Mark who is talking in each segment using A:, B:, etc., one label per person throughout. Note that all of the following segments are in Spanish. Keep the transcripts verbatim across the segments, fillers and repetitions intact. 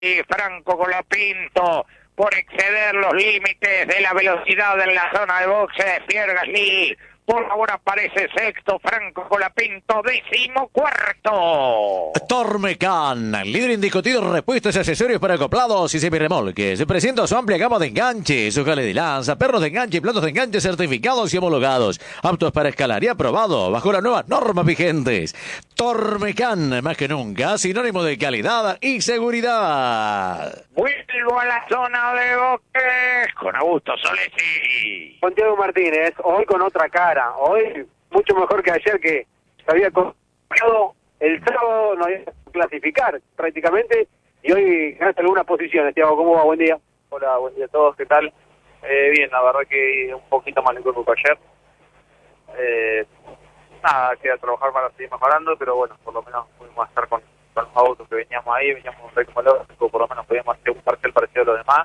A: Franco Colapinto por exceder los límites de la velocidad en la zona de boxe de Pierre Gasly. Por ahora aparece sexto Franco Colapinto, décimo cuarto.
B: Tormecan, líder indiscutido en repuestos y accesorios para acoplados y semirremolques. Presenta su amplia gama de enganches, su jale de lanza, perros de enganche y platos de enganche certificados y homologados. Aptos para escalar y aprobado bajo las nuevas normas vigentes. Tormecan, más que nunca, sinónimo de calidad y seguridad.
A: Vuelvo a la zona de boxe con Augusto Solesi.
C: Santiago Martínez, hoy con otra cara, hoy mucho mejor que ayer, que se había comprado el sábado, no había que clasificar prácticamente, y hoy ganaste algunas posiciones. Tiago, ¿cómo va? Buen día.
D: Hola, buen día a todos, ¿qué tal? Eh, bien, la verdad que un poquito más lento que ayer. Eh, nada, queda trabajar para seguir mejorando, pero bueno, por lo menos pudimos estar con, con los autos que veníamos ahí, veníamos un ritmo lógico, por lo menos podíamos hacer un parcial parecido a los demás.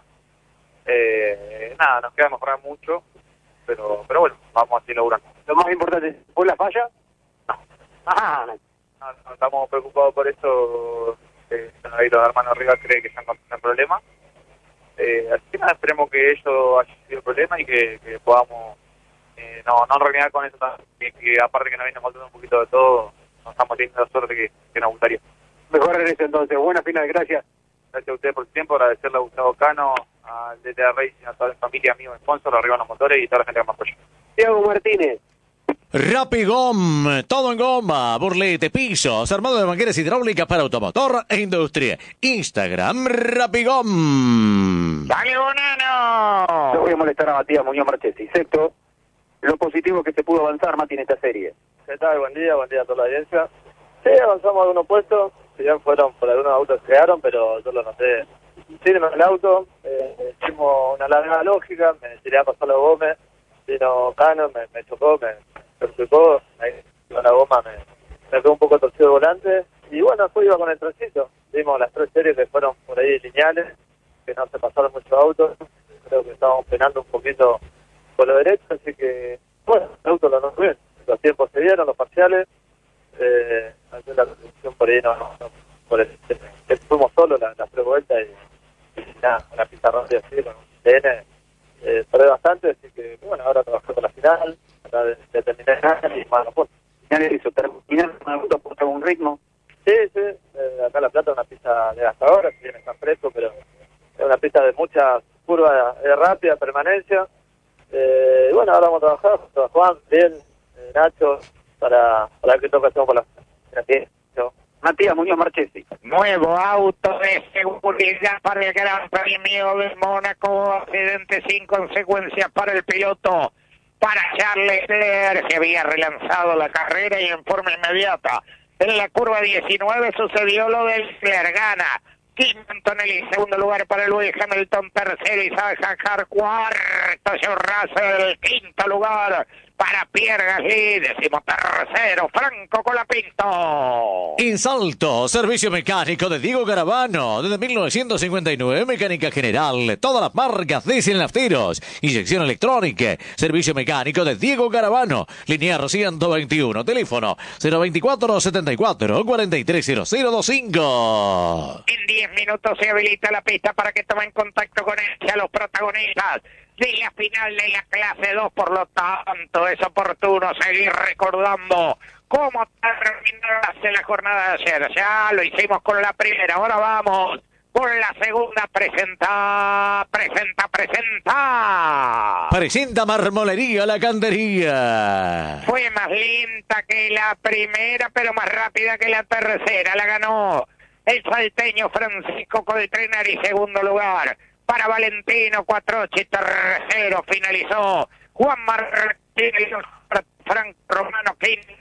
D: Eh, nada, nos queda mejorar mucho, pero pero bueno, vamos así logrando.
C: Lo más importante, ¿fue la falla?
D: No.
C: Ah,
D: No, no estamos preocupados por eso. Eh, los hermanos arriba cree que están con el problema. Eh, así que nada, esperemos que eso haya sido el problema y que, que podamos eh, no no reunir con eso también, que, que aparte que nos viene faltando un poquito de todo, nos estamos teniendo la suerte que, que nos gustaría.
C: Mejor en eso entonces. Buena final, gracias.
D: Gracias a ustedes por el tiempo, agradecerle a Gustavo Cano, al D T A Racing, a toda la familia, amigos, sponsor, arriba los motores y toda la gente que me apoya.
C: Tiago Martínez.
B: Rapigom, todo en goma, burlete, pisos, armado de mangueras hidráulicas para automotor e industria. Instagram, Rapigom.
A: ¡Dale, Bonano!
C: No voy a molestar a Matías Muñoz Marchesi, excepto lo positivo que se pudo avanzar, Mati, en esta serie.
D: ¿Qué tal? Buen día, buen día a toda la audiencia. Sí, avanzamos a unos puestos, si bien fueron por algunos autos que quedaron, pero yo lo noté. Sí, en el auto, eh, hicimos una largada lógica, me tiré a pasar los gomes, vino Cano, me, me chocó, me perjudicó, ahí con la goma me, me quedó un poco torcido el volante, y bueno, después iba con el trencito. Vimos las tres series que fueron por ahí lineales, que no se pasaron muchos autos, creo que estábamos penando un poquito por lo derecho, así que, bueno, el auto lo nos bien, los tiempos se dieron, los parciales, eh, la conducción por ahí no, no, no por el, el, fuimos solos las la tres vueltas y, y nada, una pista rápida así con un T N, eh, perdí bastante, así que bueno, ahora trabajando la final, ahora de, de terminar y más no puedo.
C: Final eso, terminar con auto por algún ritmo.
D: Sí, sí, eh, acá La Plata es una pista de gastadora, si bien está fresco, pero es una pista de muchas curvas de rápida permanencia. Eh, y bueno, ahora vamos a trabajar junto a Juan, bien, eh, Nacho, para, para ver qué toca hacemos con la final.
C: Matías Muñoz Marchesi.
A: Nuevo auto de seguridad para el Gran Premio de Mónaco. Accidente sin consecuencias para el piloto. Para Charles Leclerc, se había relanzado la carrera y en forma inmediata. En la curva diecinueve sucedió lo del Leclerc. Gana Kim Antonelli, segundo lugar para Lewis Hamilton, tercero Isaac Hadjar, cuarto George Russell, quinto lugar para Pierre Gasly, decimotercero Franco Colapinto.
B: Insalto, servicio mecánico de Diego Garavano, desde mil novecientos cincuenta y nueve, mecánica general, todas las marcas diesel nafteros, inyección electrónica, servicio mecánico de Diego Garavano, Linier ciento veintiuno, teléfono cero veinticuatro setenta y cuatro cuarenta y tres cero cero veinticinco.
A: En diez minutos se habilita la pista para que tomen contacto con ella los protagonistas de la final de la clase dos, por lo tanto es oportuno seguir recordando cómo terminó la jornada de ayer. Ya lo hicimos con la primera, ahora vamos con la segunda. Presenta, presenta, presenta.
B: Presenta Marmolería La Cantería.
A: Fue más lenta que la primera, pero más rápida que la tercera. La ganó el salteño Francisco Coltrenari, segundo lugar. Para Valentino Quattrochi, tercero finalizó Juan Martínez, Franco Romano,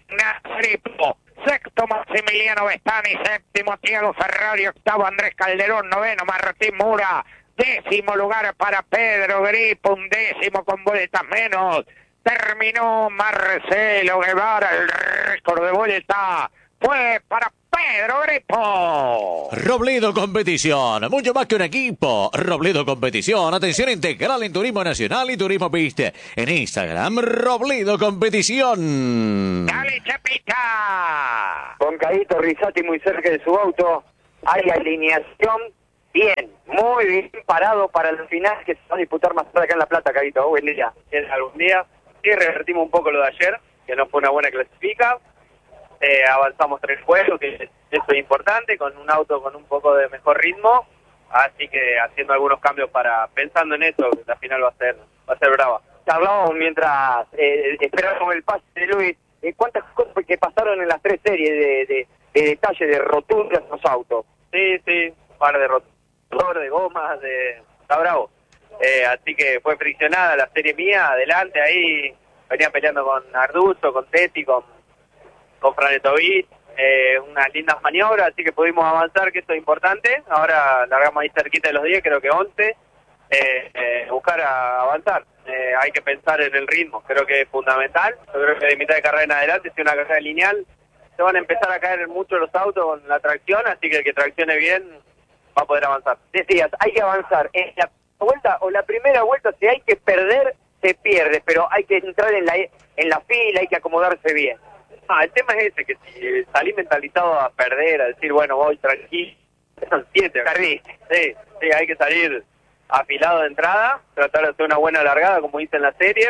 A: Quinto, sexto Maximiliano Bestani, séptimo Thiago Ferrari, octavo Andrés Calderón, noveno Martín Mura, décimo lugar para Pedro Grip, un décimo con vueltas menos. Terminó Marcelo Guevara, el récord de vuelta fue para Pedro Grepo.
B: Robledo Competición, mucho más que un equipo. Robledo Competición, atención integral en turismo nacional y turismo pista. En Instagram, Robledo Competición.
A: Dale, Chapita.
C: Con Caíto Rizati muy cerca de su auto. Hay alineación
E: Bien, muy bien parado para el final que se va a disputar más tarde acá en La Plata, Caguito. Buen día.
D: Algún día, sí, revertimos un poco lo de ayer, que no fue una buena clasifica. Eh, avanzamos tres juegos, que eso es importante, con un auto con un poco de mejor ritmo. Así que haciendo algunos cambios para, pensando en eso, que la final va a ser, va a ser brava.
E: Charlamos mientras eh, esperábamos el pase de Luis. Eh, ¿Cuántas cosas que pasaron en las tres series de, de, de detalle, de roturas en los autos?
D: Sí, sí, un par de rotor, de gomas, de... está bravo. Eh, así que fue friccionada la serie mía, adelante, ahí venía peleando con Arduzo, con Teti, con, con Franetovic, eh, unas lindas maniobras, así que pudimos avanzar, que esto es importante. Ahora largamos ahí cerquita de los diez, creo que once, eh, eh, buscar a avanzar. Eh, hay que pensar en el ritmo, creo que es fundamental. Yo creo que de mitad de carrera en adelante, si una carrera lineal, se van a empezar a caer mucho los autos con la tracción, así que el que traccione bien va a poder avanzar.
E: Decías, hay que avanzar. ¿En la vuelta o la primera vuelta, si hay que perder, se pierde, pero hay que entrar en la en la fila, hay que acomodarse bien?
D: Ah, el tema es ese, que si salí mentalizado a perder, a decir, bueno, voy tranquilo, son siete.
E: Perdiste.
D: Sí, sí, hay que salir afilado de entrada, tratar de hacer una buena largada, como dice en la serie,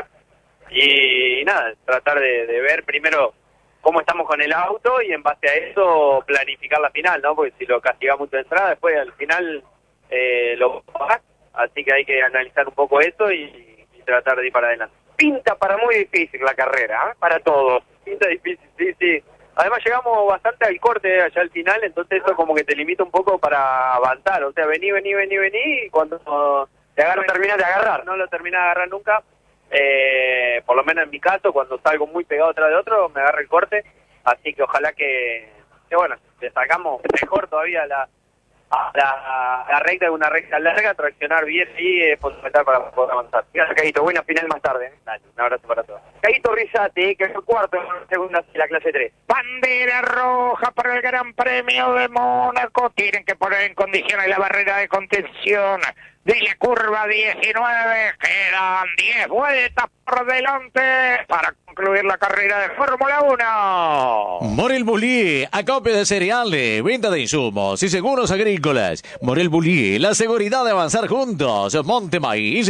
D: y, y nada, tratar de, de ver primero cómo estamos con el auto y en base a eso planificar la final, ¿no? Porque si lo castigamos de entrada, después al final eh, lo bajas, así que hay que analizar un poco eso y, y tratar de ir para adelante.
E: Pinta para muy difícil la carrera, ¿eh? Para todos.
D: Pinta difícil, sí, sí. Además llegamos bastante al corte allá al final, entonces eso como que te limita un poco para avanzar. O sea, vení, vení, vení, vení, y cuando te agarran,
E: no terminas de agarrar.
D: No lo terminas de agarrar nunca. Eh, por lo menos en mi caso, cuando salgo muy pegado atrás de otro, me agarra el corte. Así que ojalá que, que bueno, le sacamos mejor todavía la, a la, a la recta de una recta larga, traccionar bien y es fundamental para poder avanzar.
E: Gracias, Caguito. Buena final más tarde.
D: Dale, un abrazo para todos.
E: Caguito Rizati, que fue cuarto en la segunda de la clase tres.
A: Bandera roja para el Gran Premio de Mónaco. Tienen que poner en condiciones la barrera de contención de la curva diecinueve. Quedan diez vueltas por delante para concluir la carrera de Fórmula uno.
B: Morel Bullier, acopio de cereales, venta de insumos y seguros agrícolas. Morel Bullier, la seguridad de avanzar juntos. Monte Maíz,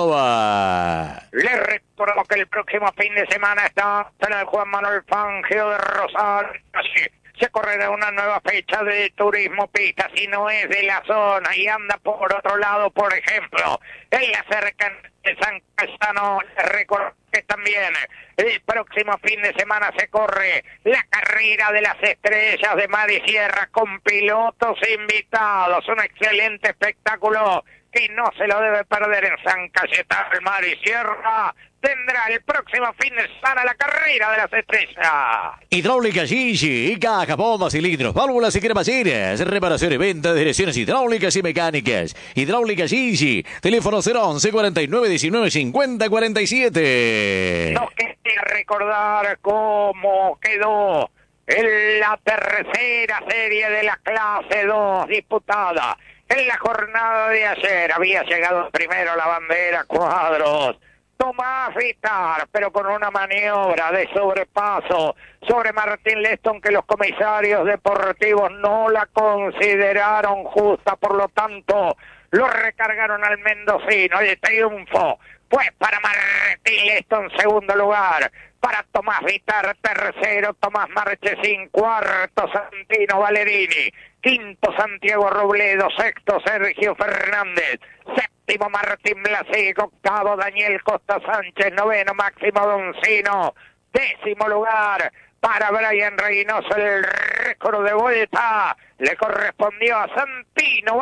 B: Córdoba.
A: Les recuerdo que el próximo fin de semana está en el Juan Manuel Fangio de Rosario. Se correrá una nueva fecha de turismo pista si no es de la zona y anda por otro lado, por ejemplo, en la cercanía de San Cayetano. Les recuerdo que también el próximo fin de semana se corre la carrera de las estrellas de mar y sierra con pilotos invitados. Un excelente espectáculo que no se lo debe perder en San Cayetano, el mar y sierra. Tendrá el próximo fin de semana la carrera de las estrellas.
B: Hidráulica Gigi, caja, bombas, cilindros, válvulas y cremaceras. Reparación y venta de direcciones hidráulicas y mecánicas. Hidráulica Gigi, teléfono cero once cuarenta y nueve diecinueve cincuenta cuarenta y siete.
A: No quería recordar cómo quedó en la tercera serie de la clase dos disputada. En la jornada de ayer había llegado primero la bandera Cuadros Tomás Vitar, pero con una maniobra de sobrepaso sobre Martín Leston que los comisarios deportivos no la consideraron justa, por lo tanto lo recargaron al mendocino. El triunfo pues para Martín Leston, segundo lugar, para Tomás Vitar, tercero Tomás Marchesín, cuarto Santino Valerini, quinto Santiago Robledo, sexto Sergio Fernández, séptimo Martín Blasic, octavo Daniel Costa Sánchez, noveno Máximo Doncino, décimo lugar para Brian Reynoso. El récord de vuelta le correspondió a Santino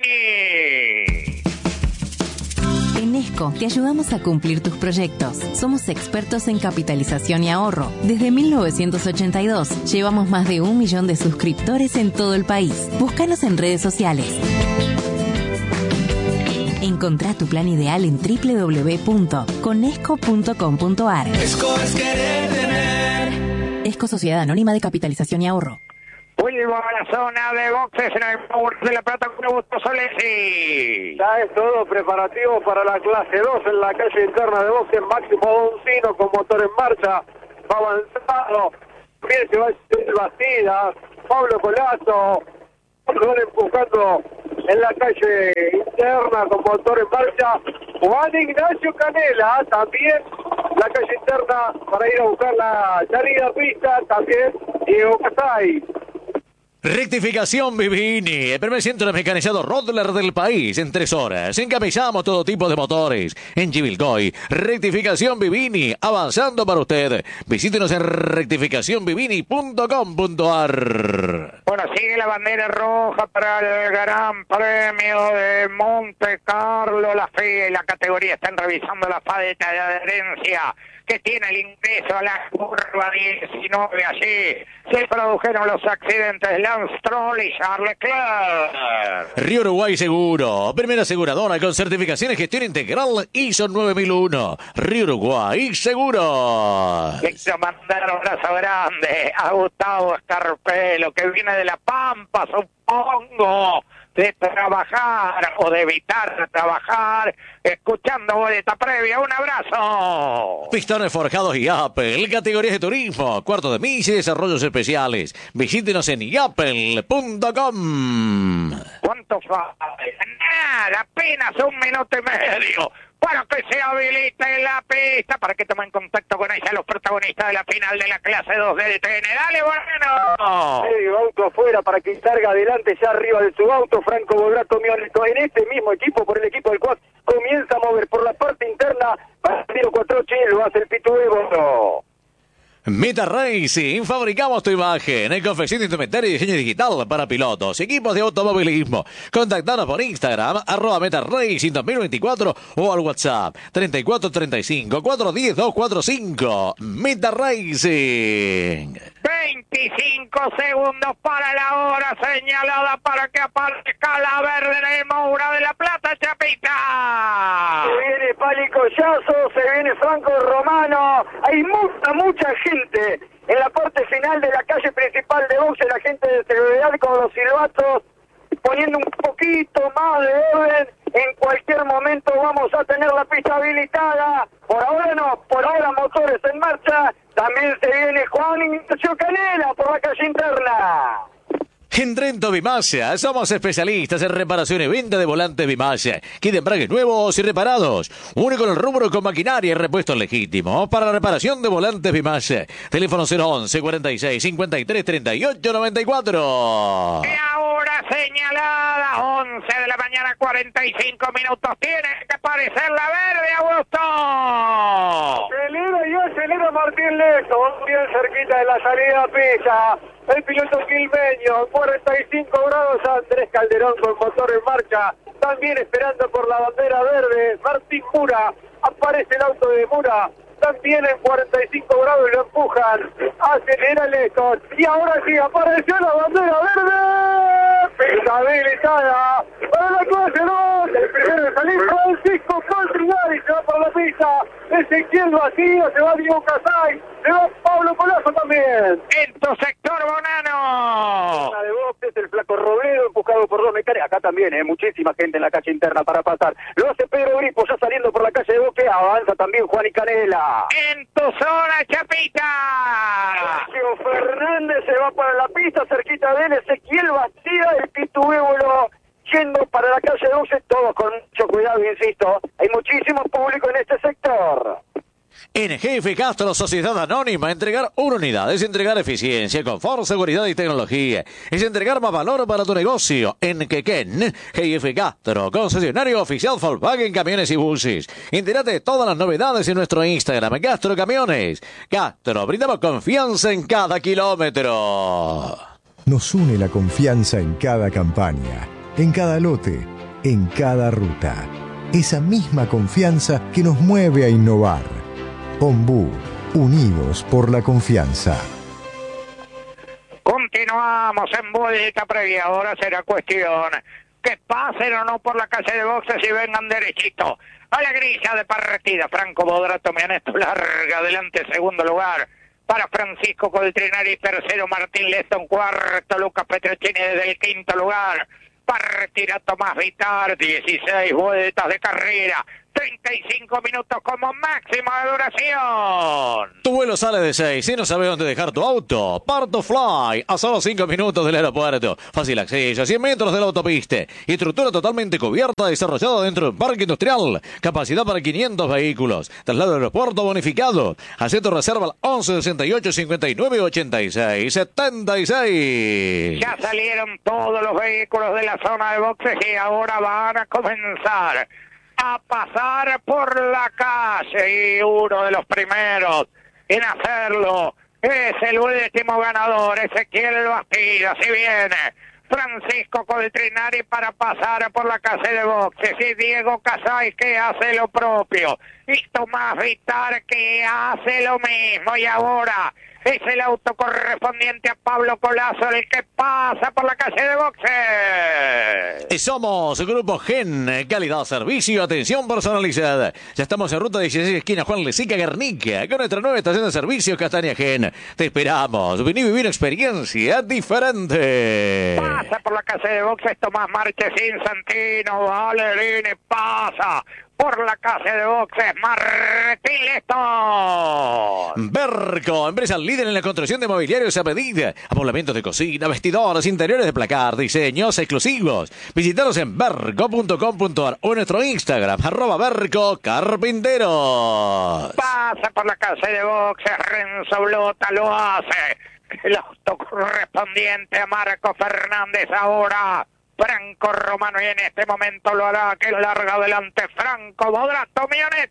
A: Valerini.
F: En ESCO te ayudamos a cumplir tus proyectos. Somos expertos en capitalización y ahorro. Desde mil novecientos ochenta y dos llevamos más de un millón de suscriptores en todo el país. Búscanos en redes sociales. Encontrá tu plan ideal en doble u doble u doble u punto conesco punto com punto a r.
G: ESCO es querer tener.
F: ESCO Sociedad Anónima de Capitalización y Ahorro.
A: Vuelvo a la zona de boxes en el Power de La Plata con Augusto Solesi.
C: Ya es todo preparativo para la clase dos en la calle interna de boxes. Máximo Doncino con motor en marcha, va avanzado. Bien se va a Bastidas, Pablo Colazo, van empujando en la calle interna con motor en marcha. Juan Ignacio Canela, también la calle interna para ir a buscar la salida a pista, también Diego Casay.
B: Rectificación Vivini, el primer centro mecanizado Rodler del país en tres horas. Encamisamos todo tipo de motores. En Chivilcoy, Rectificación Vivini, avanzando para usted. Visítenos en rectificación vivini punto com punto a r.
A: Bueno, sigue la bandera roja para el Gran Premio de Monte Carlo. La F I A y la categoría están revisando la falta de adherencia que tiene el ingreso a la curva diecinueve. Allí se produjeron los accidentes Lance Stroll y Charles Leclerc.
B: Río Uruguay Seguro, primera aseguradora con certificación y gestión integral I S O nueve mil uno. Río Uruguay Seguro.
A: Quiero mandar un abrazo grande a Gustavo Escarpelo, que viene de La Pampa, supongo, de trabajar o de evitar trabajar, escuchando boleta previa. Un abrazo.
B: Pistones forjados y Apple, categorías de turismo, cuarto de milla y desarrollos especiales. Visítenos en yapel punto com.
A: ¿Cuánto falta? Nada, apenas un minuto y medio para que se habilite la pista, para que tomen contacto con ella los protagonistas de la final de la clase dos del T N. Dale, bueno.
C: Medio auto afuera para que salga adelante ya arriba de su auto. Franco Bodrato Mioneto en este mismo equipo, por el equipo del Quad, comienza a mover por la parte interna. Partido cuatro ocho, lo hace el Pitu Evo.
B: Meta Racing, fabricamos tu imagen en confección de indumentaria y diseño digital para pilotos, equipos de automovilismo. Contactanos por Instagram, arroba Meta Racing dos mil veinticuatro o al WhatsApp treinta y cuatro treinta y cinco cuatrocientos diez doscientos cuarenta y cinco. Meta Racing.
A: veinticinco segundos para la hora señalada para que aparezca la verde en el Moura de la Plata, Chapita.
C: Se viene Pali Collazo, se viene Franco Romano. Hay mucha, mucha gente en la parte final de la calle principal de boxe, la gente de seguridad con los silbatos, poniendo un poquito más de orden. En cualquier momento vamos a tener la pista habilitada. Por ahora no, por ahora motores en marcha. También se viene Juan Ignacio Canela por la calle interna.
B: En Trento Bimasia, somos especialistas en reparación y venta de volantes Bimasia. Kit embragues nuevos y reparados. Único en el rubro con maquinaria y repuestos legítimos para la reparación de volantes Bimasia. Teléfono cero once cuarenta y seis cincuenta y tres treinta y ocho noventa y cuatro.
A: Y ahora señalada, once de la mañana, cuarenta y cinco minutos. Tiene que aparecer la verde, Augusto.
C: Acelera y acelera Martín Leto, bien cerquita de la salida a pista. El piloto quilmeño, cuarenta y cinco grados, Andrés Calderón con motor en marcha, también esperando por la bandera verde, Martín Mura, aparece el auto de Mura, también en cuarenta y cinco grados lo empujan, acelera Leto, y ahora sí, apareció la bandera verde, pista habilitada, para la clase dos, el primero de salir, Francisco Coltrinari, se va por la pista, Ezequiel Vacío, se va Diego Casay, se va Pablo Colazo también.
A: En tu sector, Bonano.
C: De boxes, el flaco Robledo, empujado por dos mecánicos. Acá también, eh, muchísima gente en la calle interna para pasar. Lo hace Pedro Gripo, ya saliendo por la calle de Boque. Avanza también Juan y Canela.
A: En tu zona, Chapita.
C: Sergio Fernández se va para la pista, cerquita de él. Ezequiel Bastida, el Pitu Évolo, yendo para la calle de Boxe. Todos con mucho cuidado, insisto. Hay muchísimo público en este sector.
B: En G F Castro Sociedad Anónima, entregar una unidad es entregar eficiencia, confort, seguridad y tecnología. Es entregar más valor para tu negocio. En Quequén, G F Castro, concesionario oficial Volkswagen Camiones y Buses. Entérate de todas las novedades en nuestro Instagram, Castro Camiones. Castro, brindamos confianza en cada kilómetro.
H: Nos une la confianza en cada campaña, en cada lote, en cada ruta. Esa misma confianza que nos mueve a innovar. Ombú, unidos por la confianza.
A: Continuamos en vuelta previa. Ahora será cuestión que pasen o no por la calle de boxes y vengan derechito a la grilla de partida. Franco Bodrato Mianesto larga adelante, segundo lugar para Francisco Coltrinari, tercero Martín Leston, cuarto Lucas Petrocini desde el quinto lugar. Partida Tomás Vitar, dieciséis vueltas de carrera. treinta y cinco minutos como máximo de duración.
B: Tu vuelo sale de seis y no sabes dónde dejar tu auto. Parto Fly, a solo cinco minutos del aeropuerto. Fácil acceso, a cien metros de la autopista. Estructura totalmente cubierta, desarrollada dentro de un parque industrial. Capacidad para quinientos vehículos. Traslado al aeropuerto bonificado. Hacé tu reserva al once sesenta y ocho cincuenta y nueve ochenta y seis setenta y seis.
A: Ya salieron todos los vehículos de la zona de boxes y ahora van a comenzar a pasar por la calle, y uno de los primeros en hacerlo es el último ganador, Ezequiel Bastida. Si viene Francisco Coltrinari para pasar por la calle de boxes, y Diego Casais, que hace lo propio, y Tomás Vitar, que hace lo mismo, y ahora es el auto correspondiente a Pablo Colazo el que pasa por la calle de boxes.
B: Somos Grupo Gen, calidad, servicio y atención personalizada. Ya estamos en ruta dieciséis, esquina Juan Lezica, Guernica, con nuestra nueva estación de servicio Castaña Gen. Te esperamos. Vení a vivir una experiencia diferente.
A: Pasa por la calle de boxes Tomás Marchesín Santino, Valerini, pasa por la calle de boxes Martín Leston.
B: Berco, empresa líder en la construcción de mobiliarios a medida, amoblamientos de cocina, vestidores, interiores de placar, diseños exclusivos. Visítanos en berco punto com punto ar o en nuestro Instagram, arroba Berco Carpinteros.
A: Pasa por la calle de boxes Renzo Blota, lo hace el auto correspondiente a Marco Fernández ahora. Franco Romano, y en este momento lo hará, que larga adelante Franco Bodrato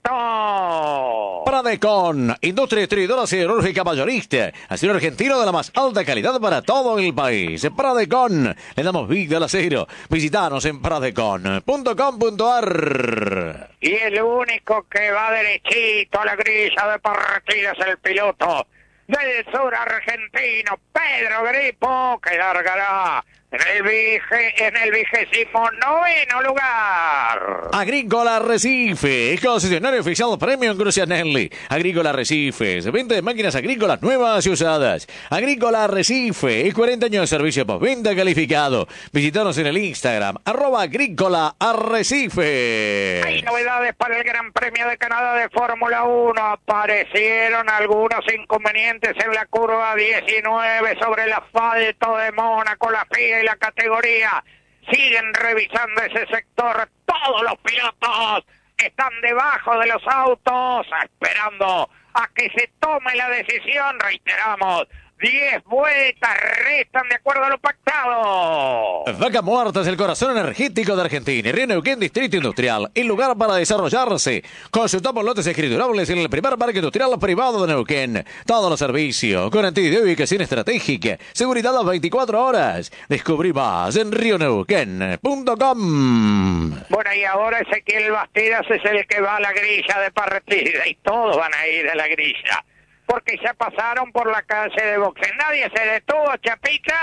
A: Mioneto.
B: Pradecon, industria distribuidora siderúrgica mayorista, acero argentino de la más alta calidad para todo el país. Pradecon, le damos vida al acero. Visítanos en pradecon punto com punto ar.
A: Y el único que va derechito a la grilla de partida es el piloto del sur argentino, Pedro Gripo, que largará en el, vige, en el vigésimo noveno lugar.
B: Agrícola Recife, concesionario oficial Premium Crucianelli. Agrícola Recife, venta de máquinas agrícolas nuevas y usadas. Agrícola Recife, cuarenta años de servicio postventa calificado. Visítanos en el Instagram, arroba Agrícola Arrecife.
A: Hay novedades para el Gran Premio de Canadá de Fórmula uno. Aparecieron algunos inconvenientes en la curva diecinueve sobre el asfalto de Mónaco. La F I A y la categoría siguen revisando ese sector. Todos los pilotos están debajo de los autos esperando a que se tome la decisión. Reiteramos, diez vueltas restan de acuerdo a lo pactado.
B: Vaca Muerta es el corazón energético de Argentina. Río Neuquén, Distrito Industrial, el lugar para desarrollarse. Consultamos lotes escriturables en el primer parque industrial privado de Neuquén. Todos los servicios, garantía de ubicación estratégica, seguridad a las veinticuatro horas. Descubrí más en río neuquén punto com.
A: Bueno, y ahora Ezequiel Bastidas es el que va a la grilla de partida, y todos van a ir a la grilla, porque ya pasaron por la calle de boxes. Nadie se detuvo, Chapita.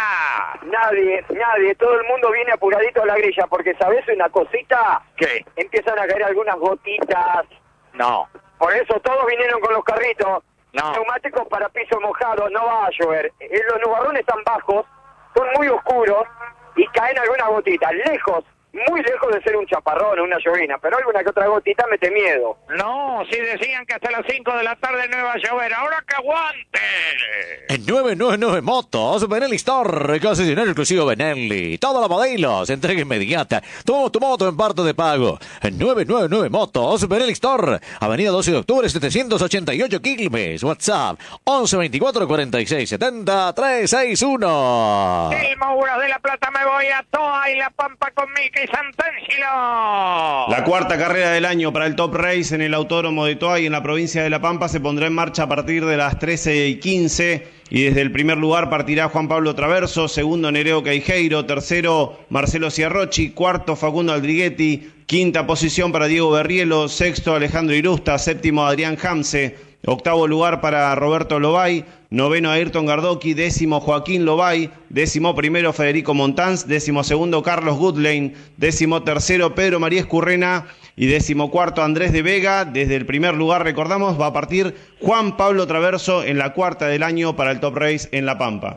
E: Nadie, nadie, todo el mundo viene apuradito a la grilla, porque ¿sabes una cosita?
A: ¿Qué?
E: Empiezan a caer algunas gotitas.
A: No.
E: Por eso todos vinieron con los carritos.
A: No.
E: Neumáticos para piso mojado, no va a llover. Eh, Los nubarrones están bajos, son muy oscuros y caen algunas gotitas, lejos, muy lejos de ser un chaparrón o una llovina, pero alguna que otra gotita mete miedo.
A: No, si decían que hasta las cinco de la tarde no iba a llover, ahora que aguante.
B: En nueve nueve nueve Motos, Benelli Store, concesionario exclusivo Benelli. Todos los modelos, entrega inmediata. Tomamos tu moto en parte de pago. En nueve nueve nueve Motos, Benelli Store, Avenida doce de octubre, setecientos ochenta y ocho Quilmes. WhatsApp, once veinticuatro cuarenta y seis setenta trescientos sesenta y uno.
A: El Moura de la Plata, me voy a Toa y La Pampa con Mica y Santangelo.
I: La cuarta carrera del año para el Top Race en el Autódromo de Toay en la provincia de La Pampa se pondrá en marcha a partir de las trece y quince y desde el primer lugar partirá Juan Pablo Traverso, segundo Nereo Queijeiro, tercero Marcelo Ciarrochi, cuarto Facundo Aldriguetti, quinta posición para Diego Berrielo, sexto Alejandro Irusta, séptimo Adrián Hamse, octavo lugar para Roberto Lobay, noveno Ayrton Gardoqui, décimo Joaquín Lobay, décimo primero Federico Montanz, décimo segundo Carlos Goodlane, décimo tercero Pedro María Escurrena y décimo cuarto Andrés de Vega. Desde el primer lugar, recordamos, va a partir Juan Pablo Traverso en la cuarta del año para el Top Race en La Pampa.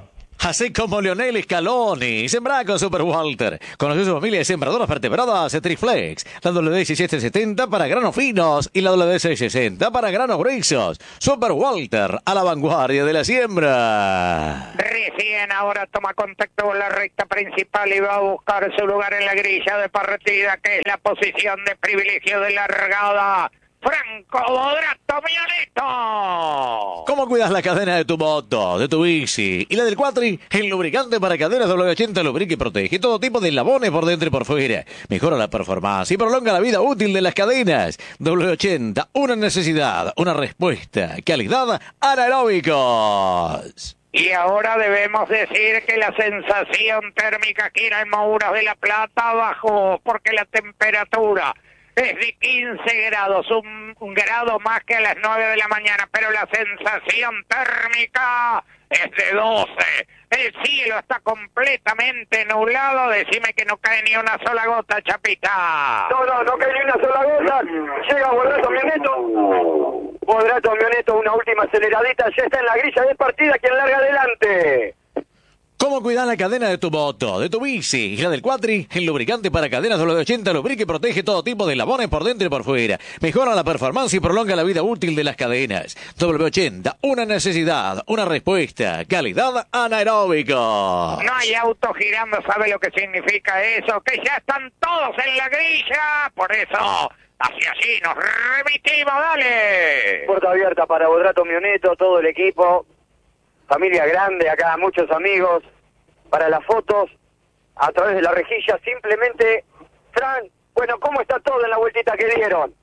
B: Así como Lionel Scaloni. Sembra con Super Walter. Conoce su familia de sembradoras vertebradas Triflex. La W D diecisiete setenta para granos finos y la W D seiscientos sesenta para granos gruesos. Super Walter, a la vanguardia de la siembra.
A: Recién ahora toma contacto con la recta principal y va a buscar su lugar en la grilla de partida, que es la posición de privilegio de largada. Franco Bodrato Mioneto.
B: ¿Cómo cuidas la cadena de tu moto, de tu bici y la del Quattri? El lubricante para cadenas W ochenta lubrica y protege todo tipo de eslabones por dentro y por fuera. Mejora la performance y prolonga la vida útil de las cadenas. W ochenta, una necesidad, una respuesta. Calidad anaeróbicos.
A: Y ahora debemos decir que la sensación térmica aquí en Mouras de la Plata bajó, porque la temperatura es de quince grados, un, un grado más que a las nueve de la mañana, pero la sensación térmica es de doce. El cielo está completamente nublado. Decime que no cae ni una sola gota, Chapita.
E: No, no, no cae ni una sola gota. Llega Bodrato Mioneto. Bodrato Mioneto, una última aceleradita. Ya está en la grilla de partida. Quien larga adelante.
B: ¿Cómo cuidar la cadena de tu moto, de tu bici y la del Quattri? El lubricante para cadenas W ochenta lubrica y protege todo tipo de eslabones por dentro y por fuera. Mejora la performance y prolonga la vida útil de las cadenas. W ochenta, una necesidad, una respuesta. Calidad anaeróbico.
A: No hay auto girando, ¿sabe lo que significa eso? Que ya están todos en la grilla. Por eso, hacia allí nos remitimos, dale.
E: Puerta abierta para Bodrato Mioneto, todo el equipo. Familia grande, acá muchos amigos, para las fotos, a través de la rejilla, simplemente, Fran, bueno, ¿cómo está todo en la vueltita que dieron?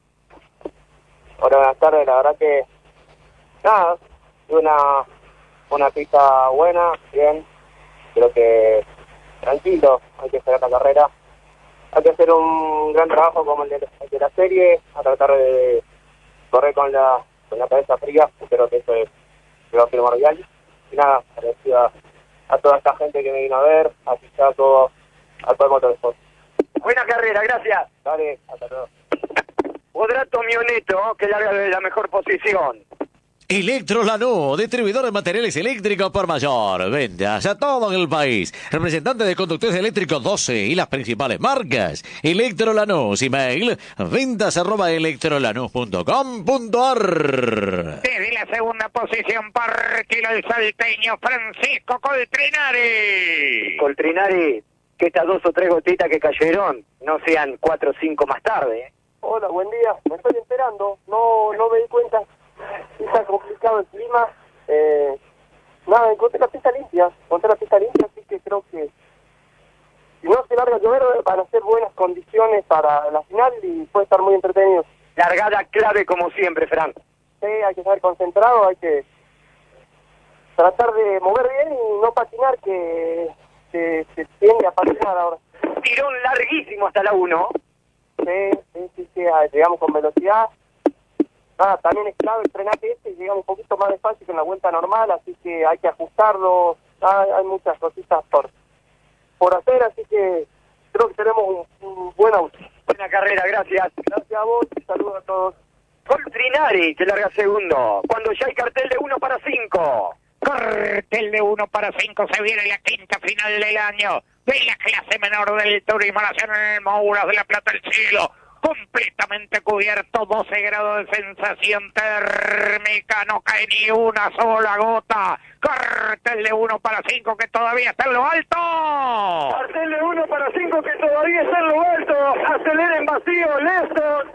J: Hola, buenas tardes, la verdad que, nada, una, una pista buena, bien, creo que tranquilo, hay que esperar la carrera, hay que hacer un gran trabajo como el de, el de la serie, a tratar de correr con la, con la cabeza fría, creo que eso es lo primordial. Y nada, agradecido a, a toda esta gente que me vino a ver, así está todo al Palmo Motorsport.
E: Buena carrera, gracias.
J: Dale, hasta luego.
E: Bodrato Mioneto, que larga de la mejor posición.
B: Electrolanús, distribuidor de materiales eléctricos por mayor. Ventas a todo el país. Representante de conductores eléctricos doce y las principales marcas. Electrolanús, email ventas arroba electrolanús punto com punto ar.
A: Desde la segunda posición partilo el salteño Francisco Coltrinari.
E: Coltrinari, que estas dos o tres gotitas que cayeron no sean cuatro o cinco más tarde. ¿eh?
J: Hola, buen día, me estoy enterando, no, no me di cuenta. Está complicado el clima. Eh, nada, encontré la pista limpia. Encontré la pista limpia, así que creo que si no se larga a llover van a ser buenas condiciones para la final y puede estar muy entretenido.
E: Largada clave como siempre, Fran.
J: Sí, hay que estar concentrado, hay que tratar de mover bien y no patinar, que se, se tiende a patinar ahora.
E: Tirón larguísimo hasta la uno.
J: Sí, sí, sí, sí, llegamos con velocidad. Nada, también es clave el frenaje este y llegamos un poquito más despacio que en la vuelta normal, así que hay que ajustarlo. Hay, hay muchas cositas por, por hacer, así que creo que tenemos un, un buen auto.
E: Buena carrera, gracias.
J: Gracias a vos, saludos a todos.
E: Coltrinari, que larga segundo, cuando ya hay cartel de uno para cinco.
A: Cartel de uno para cinco, se viene la quinta final del año de la clase menor del Turismo Nacional en Mouras de la Plata del Cielo. Completamente cubierto, doce grados de sensación térmica, no cae ni una sola gota. Cartel de uno para cinco que todavía está en lo alto.
E: Cartel de uno para cinco que todavía está en lo alto. Acelera en vacío, Leston.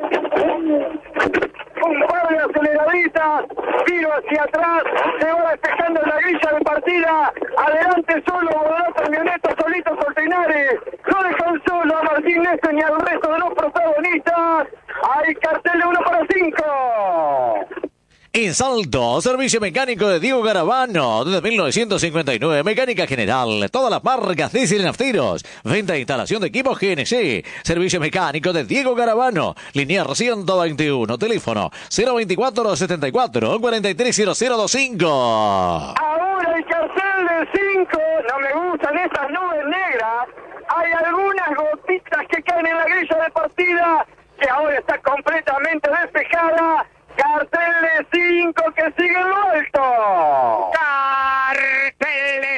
E: Un par de aceleraditas, tiro hacia atrás, se va despejando la grilla de partida. Adelante solo Bodrato Mioneto, solito Coltrinari. No dejan solo a Martín Leston ni al resto de los protagonistas. Hay cartel de uno para cinco.
B: En Salto, servicio mecánico de Diego Garavano, desde mil novecientos cincuenta y nueve, mecánica general, todas las marcas diésel y nafteros, venta e instalación de equipos G N C, servicio mecánico de Diego Garavano, linear ciento veintiuno, teléfono cero veinticuatro setenta y cuatro cuarenta y tres cero cero veinticinco.
E: Ahora el cartel del cinco, no me gustan estas nubes negras, hay algunas gotitas que caen en la grilla de partida, que ahora está completamente despejada. Cartel de cinco que sigue en lo alto.
A: Cartel de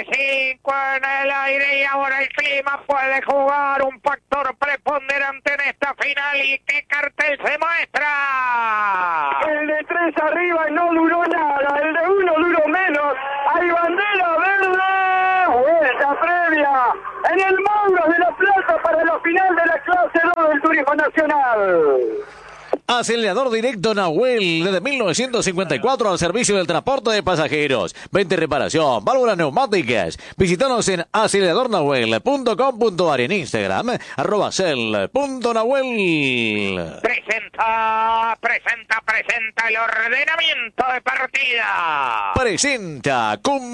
A: delante en esta final y qué cartel se muestra.
E: El de tres arriba no duró nada, el de uno duró menos. Hay bandera verde, vuelta previa en el Mauro de la Plata para la final de la clase dos del Turismo Nacional.
B: Acelerador directo Nahuel, desde mil novecientos cincuenta y cuatro al servicio del transporte de pasajeros. Venta y reparación, válvulas neumáticas. Visítanos en acelerador nahuel punto com punto a r, en Instagram, arroba cel punto nahuel.
A: Presenta, presenta, presenta el ordenamiento de partida.
B: Presenta Kun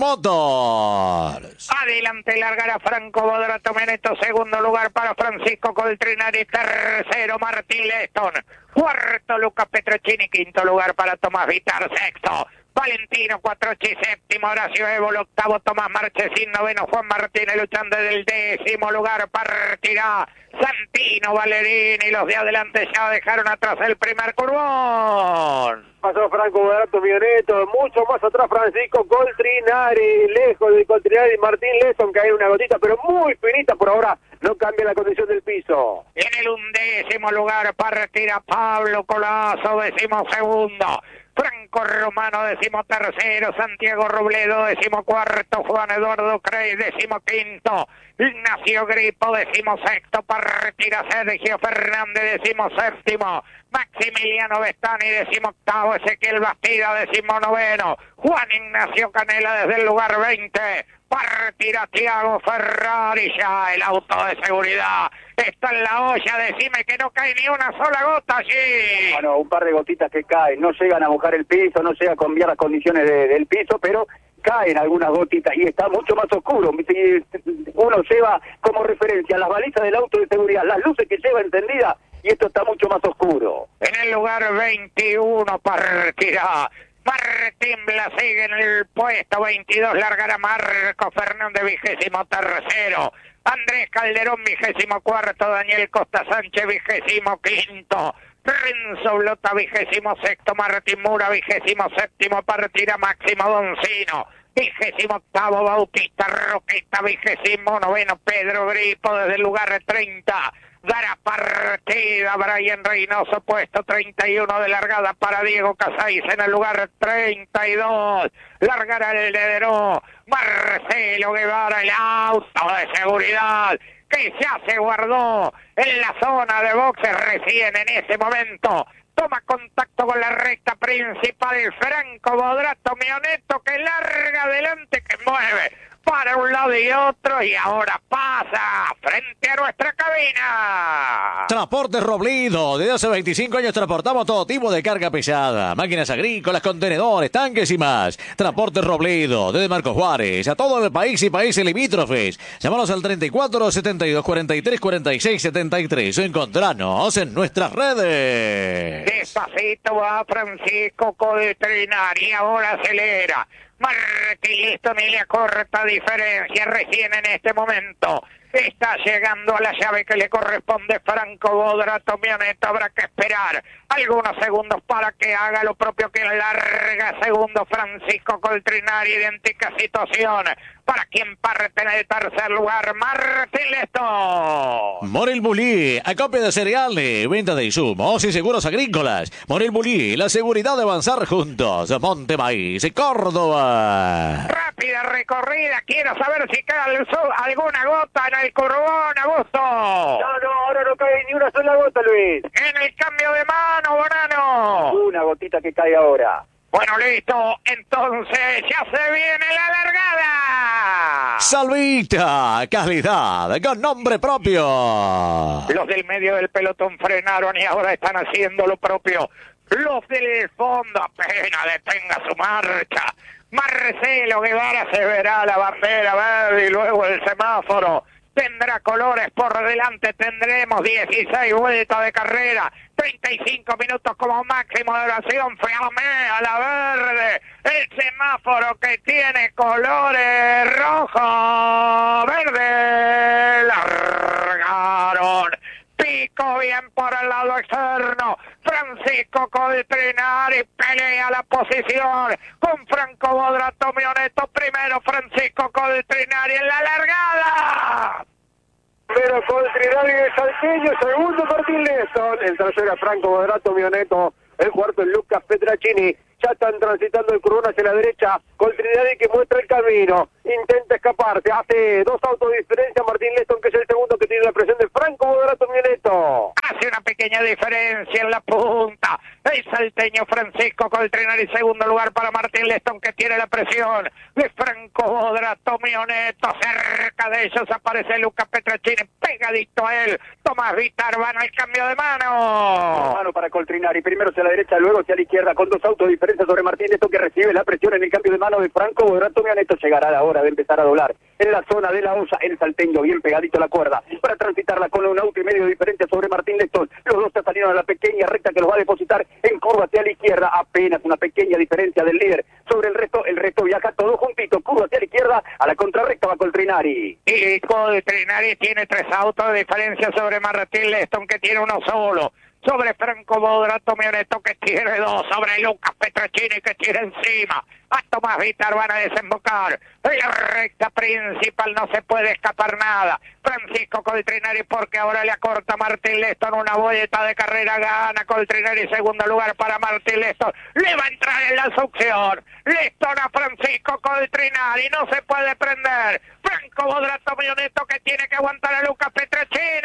B: Motors.
A: Adelante largará Franco Bodrato Meneto, segundo lugar para Francisco Coltrinari, tercero Martín Leston, cuarto Lucas Petrocini, quinto lugar para Tomás Vitar, sexto Valentino Cuatrochi, séptimo Horacio Évolo, octavo Tomás Marchesín, noveno Juan Martínez, luchando desde el décimo lugar partirá Santino Valerini. Los de adelante ya dejaron atrás el primer curvón.
C: Pasó Franco Bodrato Mioneto, mucho más atrás Francisco Coltrinari, lejos de Coltrinari Martín Leston, que hay una gotita, pero muy finita por ahora, no cambia la condición del piso.
A: En el undécimo lugar partirá Pablo Colazo, décimo segundo. Franco Romano, décimo tercero, Santiago Robledo, décimo cuarto, Juan Eduardo Crey, décimo quinto, Ignacio Gripo, décimo sexto, partirá Sergio Fernández, décimo séptimo, Maximiliano Bestani, décimo octavo, Ezequiel Bastida, décimo noveno, Juan Ignacio Canela desde el lugar veinte, partirá Thiago Ferrari, ya el auto de seguridad está en la olla, decime que no cae ni una sola gota allí.
C: Bueno, un par de gotitas que caen, no llegan a mojar el piso, no llega a cambiar las condiciones de, del piso, pero caen algunas gotitas y está mucho más oscuro. Uno lleva como referencia las balizas del auto de seguridad, las luces que lleva encendidas, y esto está mucho más oscuro.
A: En el lugar veintiuno partirá Martín Blas, sigue en el puesto veintidós, largará Marco Fernández, vigésimo tercero, Andrés Calderón, vigésimo cuarto, Daniel Costa Sánchez, vigésimo quinto, Renzo Blota, vigésimo sexto, Martín Mura, vigésimo séptimo, partirá Máximo Doncino, vigésimo octavo, Bautista Roqueta, vigésimo noveno, Pedro Gripo desde el lugar treinta, dará partida Brian Reynoso, puesto treinta y uno de largada para Diego Casais en el lugar treinta y dos, largará el heredero Marcelo Guevara, el auto de seguridad que ya se guardó en la zona de boxes recién en ese momento. Toma contacto con la recta principal Franco Bodrato Mioneto, que larga adelante, que mueve para un lado y otro, y ahora pasa frente a nuestra cabina.
B: Transporte Robledo. Desde hace veinticinco años transportamos todo tipo de carga pesada, máquinas agrícolas, contenedores, tanques y más. Transporte Robledo, desde Marcos Juárez a todo el país y países limítrofes. Llámanos al treinta y cuatro, setenta y dos, cuarenta y tres, cuarenta y seis, setenta y tres o encontranos en nuestras redes.
A: Despacito va Francisco Coltrinari, ahora acelera. Martín Leston y le corta diferencia recién en este momento. Está llegando a la llave que le corresponde Franco Bodrato Mioneto. Habrá que esperar algunos segundos para que haga lo propio que larga segundo Francisco Coltrinari. Idéntica situación para quien parte en el tercer lugar, Martín Leston.
B: Morel Bulí, acopio de cereales, venta de insumos y seguros agrícolas. Morel Bulí, la seguridad de avanzar juntos. Monte Maíz, Córdoba.
A: Rápida recorrida, quiero saber si queda alguna gota en el curvón, Augusto.
C: No, no, ahora no cae ni una sola gota, Luis.
A: En el cambio de mano, Bonano.
C: Una gotita que cae ahora.
A: Bueno, listo, entonces ya se viene la largada.
B: Salvita, calidad, con nombre propio.
A: Los del medio del pelotón frenaron y ahora están haciendo lo propio. Los del fondo apenas detenga su marcha. Marcelo Guevara se verá la bandera verde y luego el semáforo. Tendrá colores por delante, tendremos dieciséis vueltas de carrera, treinta y cinco minutos como máximo de duración. Flamea la verde, el semáforo que tiene colores rojo, verde, largaron. Pico bien por el lado externo. Francisco Coltrinari pelea la posición con Franco Bodrato Mioneto. Primero Francisco Coltrinari en la largada.
C: Pero Coltrinari de Salteño, segundo Martín Leston, el tercero es Franco Moderato Mioneto, el cuarto es Lucas Petracini. Ya están transitando el curvón hacia la derecha. Coltrinari que muestra el camino. Intenta escaparse. Hace dos autos de diferencia. Martín Leston, que es el segundo que tiene la presión de Franco Moderato Mioneto.
A: Hace una pequeña diferencia en la punta. El salteño Francisco Coltrinari, segundo lugar para Martín Leston, que tiene la presión de Franco Moderato Mioneto. Cerca de ellos aparece Lucas Petracini, pegadito a él. Tomás Vitar, va el cambio de mano.
C: Mano para Coltrinari. Primero hacia la derecha, luego hacia la izquierda, con dos autos de diferencia sobre Martín Leston, que recibe la presión en el cambio de mano de Franco Moderato Mioneto. Llegará la hora de empezar a doblar en la zona de la olla, el salteño bien pegadito a la cuerda para transitarla con un auto y medio de diferencia sobre Martín Leston. Los dos se salieron a la pequeña recta que los va a depositar en curva hacia la izquierda, apenas una pequeña diferencia del líder sobre el resto. El resto viaja todo juntito, curva hacia la izquierda, a la contrarrecta va Coltrinari.
A: Y Coltrinari tiene tres autos de diferencia sobre Martín Leston, que tiene uno solo. Sobre Franco Moderato Mioneto, que tiene dos. Sobre Lucas Petracini, que tiene encima a Tomás Vitar. Van a desembocar en la recta principal, no se puede escapar nada. Francisco Coltrinari, porque ahora le acorta Martín Leston una vuelta de carrera. Gana Coltrinari, segundo lugar para Martín Leston. Le va a entrar en la succión. Leston a Francisco Coltrinari, no se puede prender. Franco Moderato Mioneto, que tiene que aguantar a Lucas Petracini.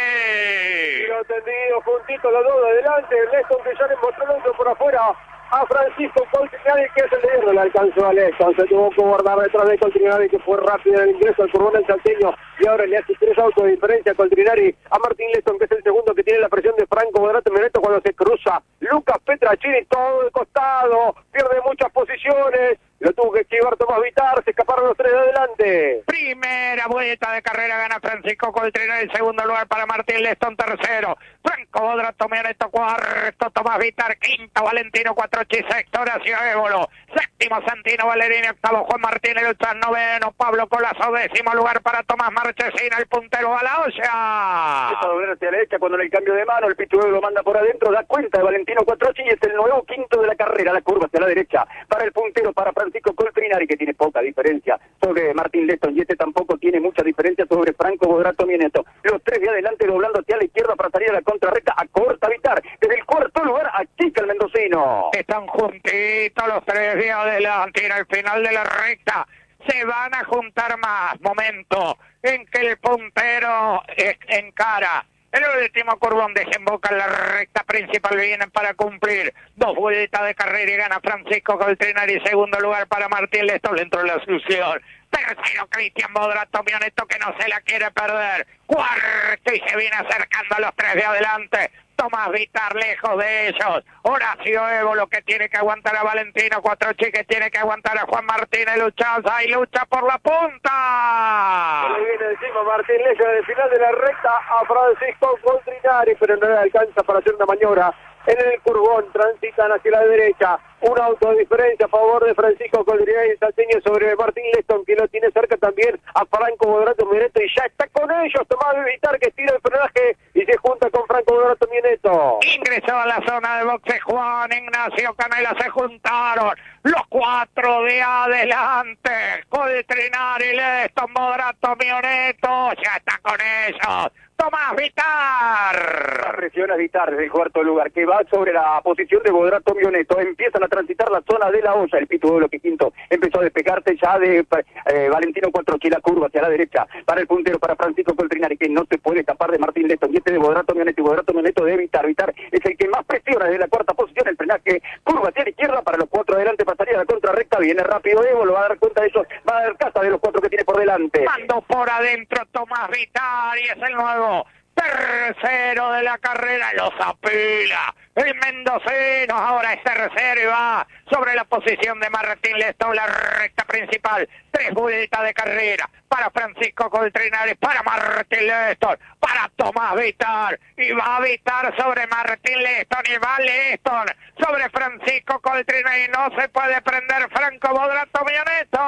C: Lo tendido juntito los dos de adelante. Leston, que ya le mostró el otro por afuera a Francisco Coltrinari, que es el líder. No le alcanzó a Leston, se tuvo que guardar detrás de Coltrinari, que fue rápido en el ingreso al curvón del salteño, y ahora le hace tres autos de diferencia a Coltrinari a Martín Leston, que es el segundo que tiene la presión de Franco Moderato Mioneto cuando se cruza Lucas Petracini, todo de costado, pierde muchas posiciones. Lo tuvo que esquivar Tomás Vitar, se escaparon los tres de adelante.
A: Primera vuelta de carrera, gana Francisco Coltrinari, segundo lugar para Martín Leston, tercero Franco Moderato Mioneto, cuarto Tomás Vitar, quinto Valentino Cuatrochi, sexto Horacio Évolo, séptimo Santino Valerini, octavo Juan Martínez Luchán, noveno Pablo Colazo, décimo lugar para Tomás Marchesina, el puntero a la olla.
C: Esa doblera hacia la derecha cuando en el cambio de mano el Pichuelo lo manda por adentro, da cuenta de Valentino Cuatrochi y es el nuevo quinto de la carrera. La curva hacia la derecha para el puntero, para Francisco Coltrinari, que tiene poca diferencia sobre Martín Leston, y este tampoco tiene mucha diferencia sobre Franco Moderato Mioneto. Los tres de adelante doblando hacia la izquierda para salir a la contrarrecta, a corta Vitar. Desde el cuarto lugar a Chica el mendocino.
A: Están juntitos los tres de adelante, y en el final de la recta se van a juntar más. Momento en que el puntero encara el último curvón, desemboca en la recta principal, vienen para cumplir dos vueltas de carrera y gana Francisco Coltrinari, segundo lugar para Martín Leston, dentro de la succión. Tercero Cristian Moderato Mioneto, que no se la quiere perder. Cuarto, y se viene acercando a los tres de adelante. Tomás Vitar lejos de ellos. Horacio Évolo, que tiene que aguantar a Valentino Cuatrochi, que tiene que aguantar a Juan Martínez Luchaza, y lucha por la punta.
C: Le viene encima Martín Leston del final de la recta a Francisco Coltrinari, pero no le alcanza para hacer una maniobra. En el curvón transitan hacia la derecha. Un auto de diferencia a favor de Francisco Coltrinari, salteño, sobre Martín Leston, que lo tiene cerca también a Franco Moderato Mioneto, y ya está con ellos Tomás Vitar, que tira el frenaje y se junta con Franco Moderato Mioneto.
A: Ingresó a la zona de boxe Juan Ignacio Canela, se juntaron los cuatro de adelante. Coltrinari, Leston, Moderato Mioneto, ya está con ellos Tomás Vitar.
C: La presión a Vitar desde el cuarto lugar, que va sobre la posición de Moderato Mioneto. Empiezan a transitar la zona de la olla. El Pito Évolo, que quinto empezó a despegarse ya de eh, Valentino Cuatrochi, la curva hacia la derecha para el puntero, para Francisco Coltrinari, que no se puede escapar de Martín Leston, y este de Moderato Mioneto, y Moderato Mioneto de Vitar. Vitar es el que más presiona desde la cuarta posición. El frenaje, curva hacia la izquierda para los cuatro adelante, pasaría a la contrarrecta. Viene rápido Évolo, va a dar cuenta de eso, va a dar casa de los cuatro que tiene por delante.
A: Mando por adentro Tomás Vitar, y es el nuevo tercero de la carrera, los apila el mendocino, ahora es tercero y va sobre la posición de Martín Leston, la recta principal. Tres vueltas de carrera para Francisco Coltrinari, para Martín Leston, para Tomás Vitar, y va Vitar sobre Martín Leston, y va Leston sobre Francisco Coltrinari. No se puede prender Franco Moderato Mioneto.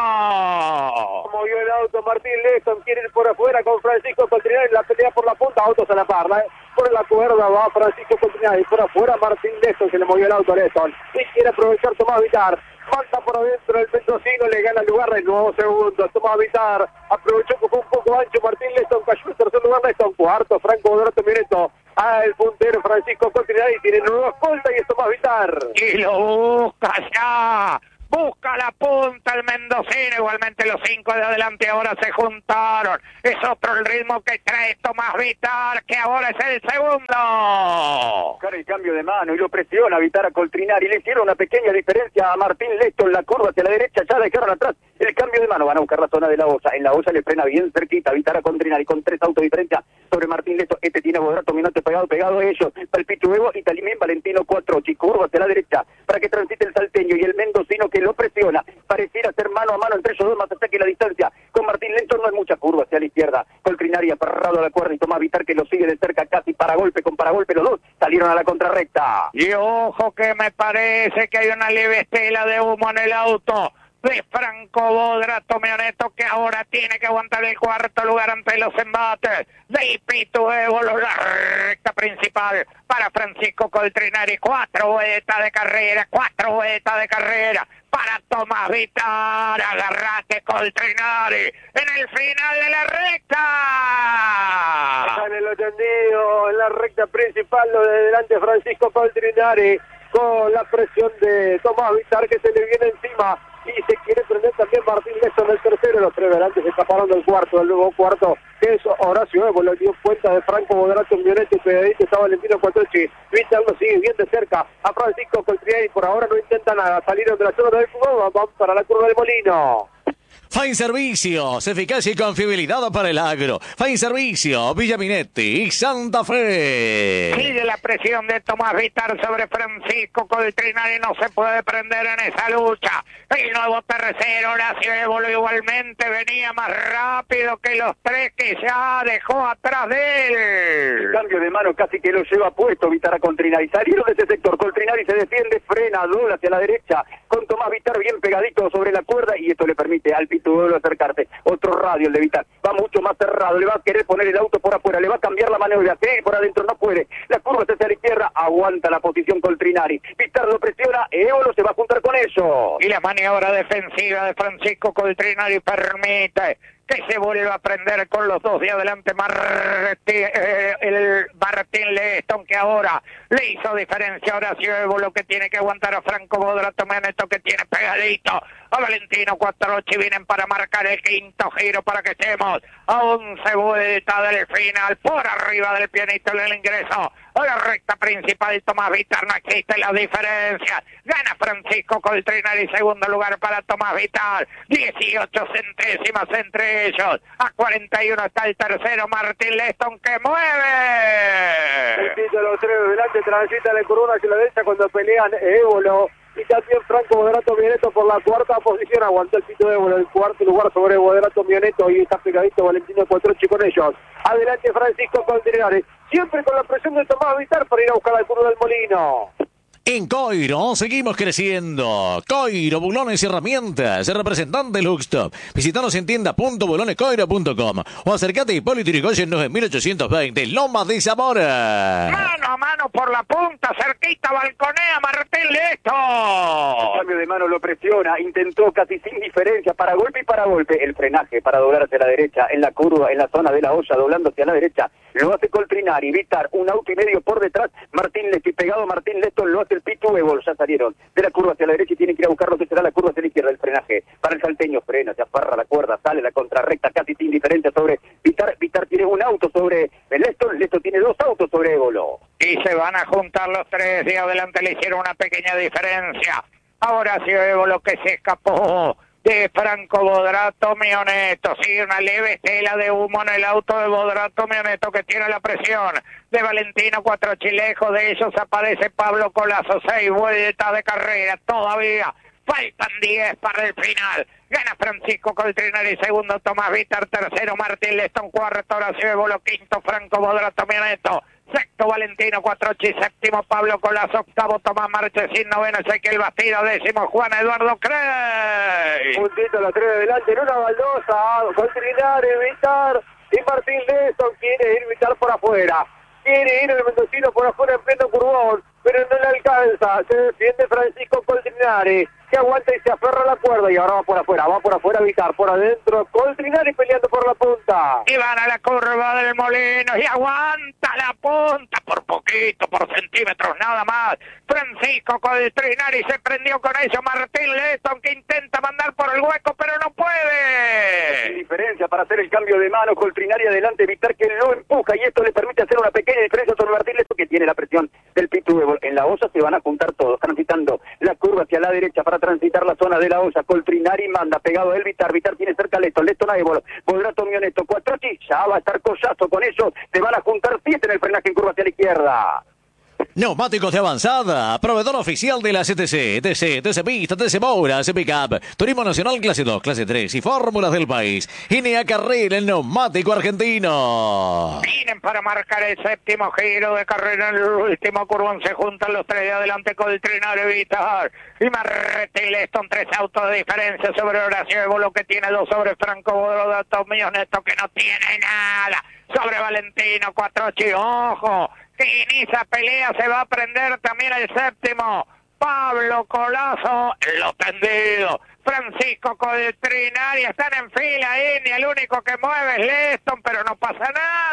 C: Movió el auto Martín Leston, quiere ir por afuera con Francisco Coltrinari, la pelea por la punta, autos a la parla, ¿eh? Por la cuerda va Francisco Coltrinari, por afuera Martín Leston, que le movió el auto a Leston, y quiere aprovechar Tomás Vitar. Falta por adentro el mendocino, le gana el lugar de nuevo segundo. Tomás Vitar aprovechó que fue un poco ancho. Martín Leston cayó en tercer lugar. Leston cuarto. Franco Bodrato Mineto. Ah, el puntero Francisco Coltrinari tiene nueva escolta y es Tomás Vitar.
A: Y lo busca ya. Busca la punta el mendocino, igualmente los cinco de adelante ahora se juntaron. Es otro el ritmo que trae Tomás Vitar, que ahora es el segundo.
E: Buscar el cambio de mano y lo presiona Vitar a Coltrinari. Le hicieron una pequeña diferencia a Martín Leston, la curva hacia la derecha, ya dejaron atrás el cambio de mano. Van a buscar la zona de la Osa. En la Osa le frena bien cerquita Vitar a Coltrinari con tres autos de diferencia sobre Martín Leston. Este tiene Bodrato Minote pegado, pegado a ellos. Para el Pitu Evo y también Valentino Cuatrochi. Curva hacia la derecha para que transite el salteño y el mendocino que lo presiona. Pareciera ser mano a mano entre ellos dos, más hasta que la distancia con Martín Leston no es mucha. Curva hacia la izquierda. Coltrinari aferrado a la cuerda y Tomás Vitar que lo sigue de cerca, casi para golpe con para golpe. Los dos salieron a la contrarrecta.
A: Y ojo que me parece que hay una leve estela de humo en el auto de Franco Bodrato Mioneto, que ahora tiene que aguantar el cuarto lugar ante los embates de Pitu Évolo, la recta principal para Francisco Coltrinari. Cuatro vueltas de carrera, cuatro vueltas de carrera para Tomás Vitar. Agarrate Coltrinari en el final de la recta.
C: En el entendido, en la recta principal, lo de delante Francisco Coltrinari, con la presión de Tomás Vitar que se le viene encima. Y se quiere prender también Martín Leston el tercero. Los tres delantes se escaparon del cuarto, del nuevo cuarto, que es Horacio Evo. Lo dio cuenta de Franco Bodrato Mioneto y pegadito está Valentino Cuatrochi. Vitar lo sigue bien de cerca a Francisco Coltrinari. Por ahora no intenta nada. Salieron de la zona del fútbol. Vamos para la curva del Molino.
B: Fine Servicios, eficacia y confiabilidad para el agro. Fine Servicio, Villa Minetti y Santa Fe.
A: Sigue la presión de Tomás Vitar sobre Francisco Coltrinari, no se puede prender en esa lucha. El nuevo tercero, Horacio Évolo, igualmente venía más rápido que los tres que ya dejó atrás de él.
E: El cambio de mano casi que lo lleva puesto Vitar a Coltrinari. Salieron de ese sector, Coltrinari se defiende, frena, dobla hacia la derecha, con Tomás Vitar bien pegadito sobre la cuerda, y esto le permite al Pitu Evo acercarse. Otro radio el de Vitar, va mucho más cerrado, le va a querer poner el auto por afuera, le va a cambiar la maniobra, sí, por adentro no puede, la curva es hacia la izquierda, aguanta la posición Coltrinari, Vitar lo presiona, Evo se va a juntar con eso.
A: Y la maniobra defensiva de Francisco Coltrinari permite que se vuelva a prender con los dos de adelante Martín, eh, el Martín Leston, que ahora le hizo diferencia a Horacio Évolo, que tiene que aguantar a Franco Bodrato Mioneto, que tiene pegadito a Valentino Cuatrochi. Vienen para marcar el quinto giro para que estemos a once vueltas del final, por arriba del pianista del ingreso a la recta principal. Tomás Vitar, no existe la diferencia, gana Francisco Coltrinari, segundo lugar para Tomás Vitar, dieciocho centésimas entre ellos, a cuarenta y uno está el tercero Martín Leston, que mueve.
C: El título tres delante transita la curva hacia la derecha cuando pelean Évolo y también Franco Bodrato Mioneto por la cuarta posición. Aguantó el Pitu Évolo el cuarto lugar sobre Bodrato Mioneto y está pegadito Valentino Cuatrochi con ellos. Adelante Francisco Coltrinari, siempre con la presión de Tomás Vitar para ir a buscar al curva del Molino.
B: En Coiro seguimos creciendo. Coiro, bulones y herramientas. Representante Luxtop. Visítanos en tienda punto bulones coiro punto com o acércate a Hipólito Yrigoyen nueve mil ochocientos veinte, Lomas de Zamora.
A: Mano a mano por la punta, cerquita, balconea Martín Leston.
E: El cambio de mano lo presiona, intentó casi sin diferencia, para golpe y para golpe. El frenaje para doblar hacia la derecha, en la curva, en la zona de la olla, doblando hacia la derecha. Lo hace Coltrinari, Vitar, un auto y medio por detrás. Martín Leston, pegado a Martín Leston, lo hace el Pitu Evo. Ya salieron de la curva hacia la derecha y tienen que ir a buscar lo que será la curva hacia la izquierda. El frenaje para el salteño, frena, se afarra la cuerda, sale la contrarrecta casi sin diferencia sobre Vitar. Vitar tiene un auto sobre Leston, Leston tiene dos autos sobre Évolo.
A: Y se van a juntar los tres, de adelante le hicieron una pequeña diferencia. Ahora sí Évolo, que se escapó de Franco Bodrato Mioneto. Sigue una leve estela de humo en el auto de Bodrato Mioneto, que tiene la presión de Valentino Cuatrochi. Lejos de ellos aparece Pablo Colazo. Seis vueltas de carrera todavía. Faltan diez para el final. Gana Francisco Coltrinari, segundo Tomás Vitar, tercero Martín Leston, cuarto Horacio Évolo, quinto Franco Bodrato Mioneto, sexto Valentino Cuatrochi, séptimo Pablo Colazo, octavo Tomás Marchesín, noveno Ezequiel Bastida, décimo Juan Eduardo Crey.
C: Puntito la tres de delante en una baldosa, Coltrinari, Vitar y Martín Leston. Quiere ir Vitar por afuera, quiere ir el mendocino por afuera en pleno curvón. pero no le alcanza. Se defiende Francisco Coltrinari, que aguanta y se aferra a la cuerda, y ahora va por afuera, va por afuera Vitar, por adentro Coltrinari peleando por la punta.
A: Y van a la curva del Molino y aguanta la punta por poquito, por centímetros nada más. Francisco Coltrinari se prendió con eso. Martín Leston, que intenta mandar por el hueco, pero no puede.
E: Sin diferencia para hacer el cambio de mano. Coltrinari adelante, Vitar que lo empuja, y esto le permite hacer una pequeña diferencia sobre Martín Leston, que tiene la presión del Pitu Évolo. En la olla se van a juntar todos, transitando la curva hacia la derecha para transitar la zona de la olla. Coltrinari manda pegado a él Vitar, Vitar tiene cerca a Leston, Leston a Évolo, Bodrato Mionesto, Cuatrochi, ya va a estar Collazo con ellos, se van a juntar siete en el frenaje en curva hacia la izquierda.
B: Neumáticos de avanzada, proveedor oficial de la C T C, T C, T C Pista, T C Moura, C Pickup, Turismo Nacional Clase dos, Clase tres y fórmulas del país. Inea Carrera, el neumático argentino.
A: Vienen para marcar el séptimo giro de carrera en el último curvón. Se juntan los tres de adelante, Coltrinari, Vitar y Martín Leston. Tres autos de diferencia sobre Horacio Évolo, que tiene dos sobre Franco Bodrato Mionesto, que no tiene nada sobre Valentino Cuatrochi. Ojo, que en esa pelea se va a prender también el séptimo, Pablo Colazo, en lo tendido. Francisco Coltrinari están en fila ahí, ni el único que mueve es Leston, pero no pasa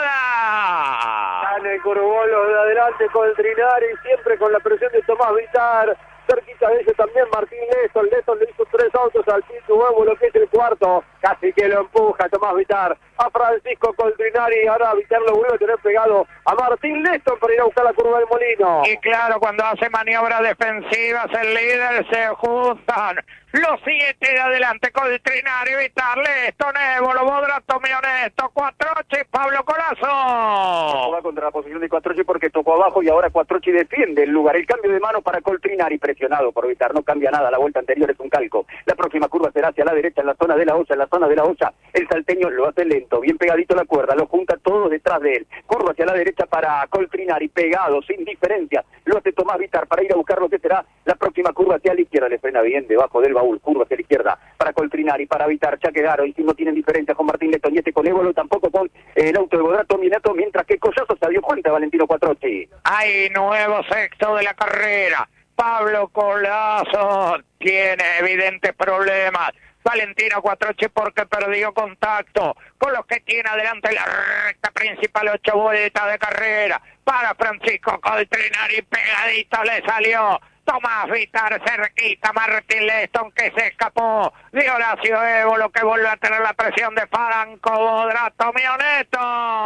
A: nada.
C: Están el curvón los de adelante, Coltrinari, siempre con la presión de Tomás Vitar. Cerquita de ellos también Martín Leston. Leston le hizo tres autos al Pitu Évolo, que es el cuarto. Casi que lo empuja Tomás Vitar a Francisco Coltrinari. Ahora Vitar lo vuelve a tener pegado a Martín Leston para ir a buscar la curva del Molino.
A: Y claro, cuando hace maniobras defensivas el líder, se juntan los siete de adelante, Coltrinari, Vitar, Leston, Évolo, Bodrato Mionesto, Cuatrochi, Pablo Colazo.
E: Va contra la posición de Cuatrochi porque tocó abajo, y ahora Cuatrochi defiende el lugar. El cambio de mano para Coltrinari, presionado por Vitar, no cambia nada, la vuelta anterior es un calco. La próxima curva será hacia la derecha, en la zona de la olla, en la zona de la olla. El salteño lo hace lento, bien pegadito a la cuerda, lo junta todo detrás de él. Curva hacia la derecha para Coltrinari, pegado, sin diferencia. Lo hace Tomás Vitar para ir a buscar lo que será la próxima curva hacia la izquierda. Le frena bien debajo del baúl, curva hacia la izquierda para Coltrinari, para Vitar, ya quedaron, y si no tienen diferencia con Martín Leston y este con Évolo, tampoco con eh, el auto de Bodrato Mionesto, mientras que Collazo se dio cuenta de Valentino Cuatrochi.
A: Hay nuevo sexto de la carrera. Pablo Colazo tiene evidentes problemas. Valentino Cuatrochi porque perdió contacto con los que tiene adelante la recta principal, ocho vueltas de carrera. Para Francisco Coltrinari, pegadito le salió Tomás Vitar, cerquita Martín Leston, que se escapó de Horacio Évolo, que vuelve a tener la presión de Franco Bodrato Mionesto.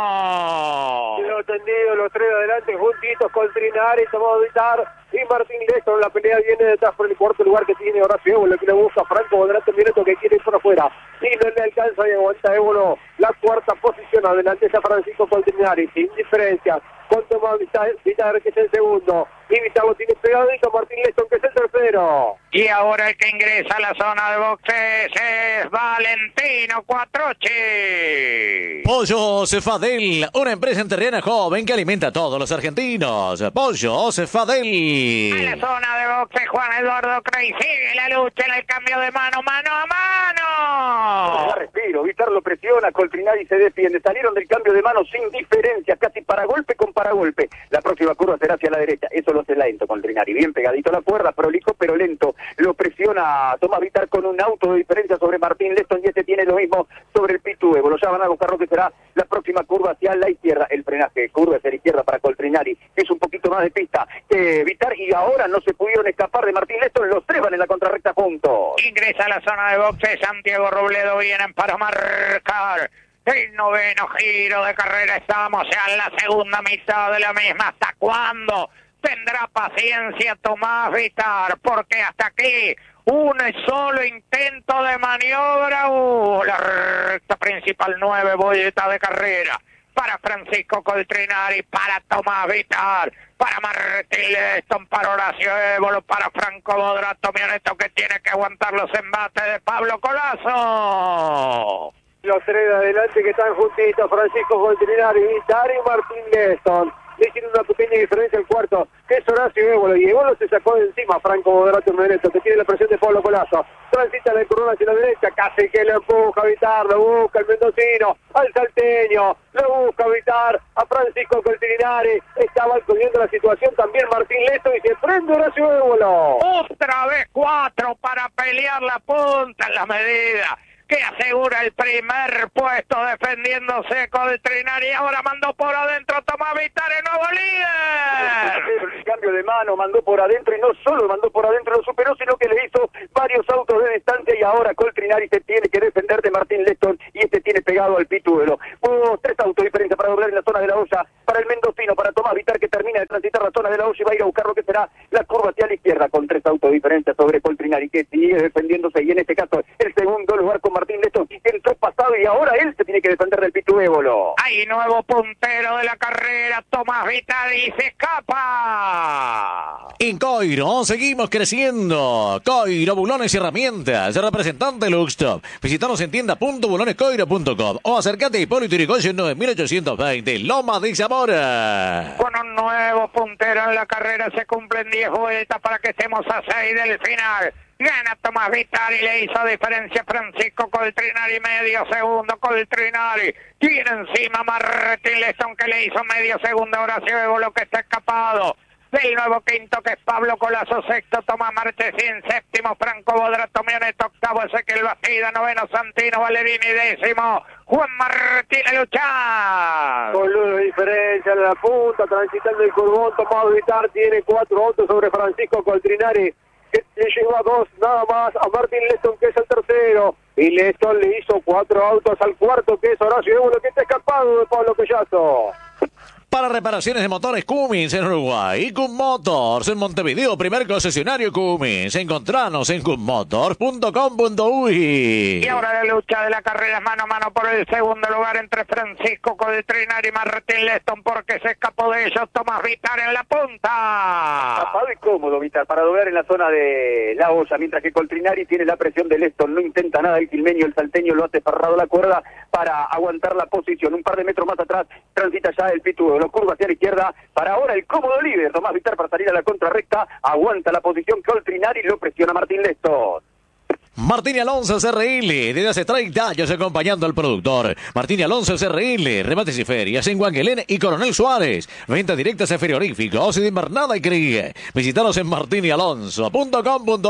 C: Quedó tendido los tres de adelante juntitos, Coltrinari, Tomás Vitar y Martín Leston. La pelea viene detrás por el cuarto lugar que tiene Horacio Évolo, que le busca Franco Bodrato Mionesto, que quiere ir por afuera. Y no le alcanza y aguanta Évolo la cuarta posición. Adelante está Francisco Coltrinari, sin diferencia, con Tomás Vitar, Vitar, que es el segundo. Y Vitar lo tiene pegadito, Martín Leston, que es el tercero.
A: Y ahora el que ingresa a la zona de boxes es Valentino Cuatrochi.
B: Pollo Cefadel, una empresa enterrena joven que alimenta a todos los argentinos. Pollo Cefadel.
A: A la zona de boxes, Juan Eduardo Crey sigue la lucha en el cambio de mano, mano a mano.
E: Da respiro, Vitar lo presiona, Coltrinari se defiende. Salieron del cambio de mano sin diferencia, casi para golpe con paragolpe. La próxima curva será hacia la derecha, eso lo hace lento Coltrinari, bien pegadito a la cuerda, prolijo pero lento. Lo presiona Tomás Vitar con un auto de diferencia sobre Martín Leston, y este tiene lo mismo sobre el Pitu Évolo. Ya van a buscar lo que será la próxima curva hacia la izquierda. El frenaje, curva hacia la izquierda para Coltrinari, es un poquito más de pista que Vitar, y ahora no se pudieron escapar de Martín Leston. Los tres van en la contrarrecta juntos.
A: Ingresa a la zona de boxes, Santiago Robledo, vienen para marcar el noveno giro de carrera. Estamos ya en la segunda mitad de la misma. ¿Hasta cuándo tendrá paciencia Tomás Vitar? Porque hasta aquí un solo intento de maniobra. Uh, la recta principal, nueve vueltas de carrera para Francisco Coltrinari, para Tomás Vitar, para Martín Leston, para Horacio Évolo, para Franco Bodrato Mionesto, que tiene que aguantar los embates de Pablo Colazo.
C: Los tres de adelante que están juntitos, Francisco Coltrinari, Vitar y Martín Leston. Le hicieron una pequeña diferencia el cuarto, que es Horacio Ébolo, y Ébolo se sacó de encima Franco Moderato Menezes, que tiene la presión de Pablo Colazo, transita de corona hacia la derecha, casi que le empuja a Vitar, lo busca el mendocino, al salteño, lo busca a Vitar, a Francisco Coltrinari, está balconeando la situación también Martín Lesto y se prende Horacio Ébolo.
A: Otra vez cuatro para pelear la punta en la medida que asegura el primer puesto defendiéndose Coltrinari. Ahora mandó por adentro Tomás Vitar, el nuevo líder.
E: El cambio de mano, mandó por adentro y no solo mandó por adentro, lo superó, sino que le hizo varios autos de distancia y ahora Coltrinari se tiene que defender de Martín Leston y este tiene pegado al pituelo. Hubo tres autos diferentes para doblar en la zona de la olla, para el mendocino, para Tomás Vitar que termina de transitar la zona de la olla y va a ir a buscar lo que será la curva hacia la izquierda con tres autos diferentes sobre Coltrinari que sigue defendiéndose y en este caso el segundo lugar con Martín Leston que entró pasado y ahora él se tiene que defender del Pitu Ébolo.
A: Hay nuevo puntero de la carrera, Tomás Vitar, y se escapa.
B: En Coiro seguimos creciendo. Coiro, bulones y herramientas. Representante Luxtop. Visítanos en tienda punto bulones coiro punto com o acércate a Hipólito Yrigoyen nueve mil ochocientos veinte, Loma de Zamora.
A: Con un nuevo puntero en la carrera se cumplen diez vueltas para que estemos a seis del final. Gana Tomás Vitar y le hizo diferencia Francisco Coltrinari, medio segundo. Coltrinari tiene encima Martín Leston que le hizo medio segundo. Horacio Ébolo que está escapado del nuevo quinto que es Pablo Colazo, sexto Tomás Marchesín, séptimo Franco Bodrato Mioneto, octavo Ezequiel Bastida, noveno Santino Valerini, décimo Juan Martín Luchán.
C: Con luz de diferencia en la punta, transitando el curvón, Tomás Vitar tiene cuatro autos sobre Francisco Coltrinari, que le lleva dos nada más a Martín Leston, que es el tercero, y Leston le hizo cuatro autos al cuarto, que es Horacio Ébolo, que está escapado de Pablo Collazo.
B: Para reparaciones de motores Cummins en Uruguay y Cum Motors en Montevideo, primer concesionario Cummins. Encontranos en cum motors punto com punto uy.
A: Y ahora la lucha de la carrera es mano a mano por el segundo lugar entre Francisco Coltrinari y Martín Leston, porque se escapó de ellos Tomás Vitar en la punta.
E: Tapado y cómodo Vitar para doblar en la zona de la olla, mientras que Coltrinari tiene la presión de Leston, no intenta nada el quilmeño, el salteño lo hace parrado la cuerda para aguantar la posición. Un par de metros más atrás transita ya el Pitu, lo curva hacia la izquierda, para ahora el cómodo líder Tomás Vitar para salir a la contrarrecta, aguanta la posición Coltrinari, lo presiona Martín Leston.
B: Martín Alonso C R L, desde hace treinta años acompañando al productor. Martín Alonso C R L, remates y ferias en Guanguelén y Coronel Suárez. Ventas directas en frigoríficos y de invernada y cría. Visítanos en martín y alonso punto com punto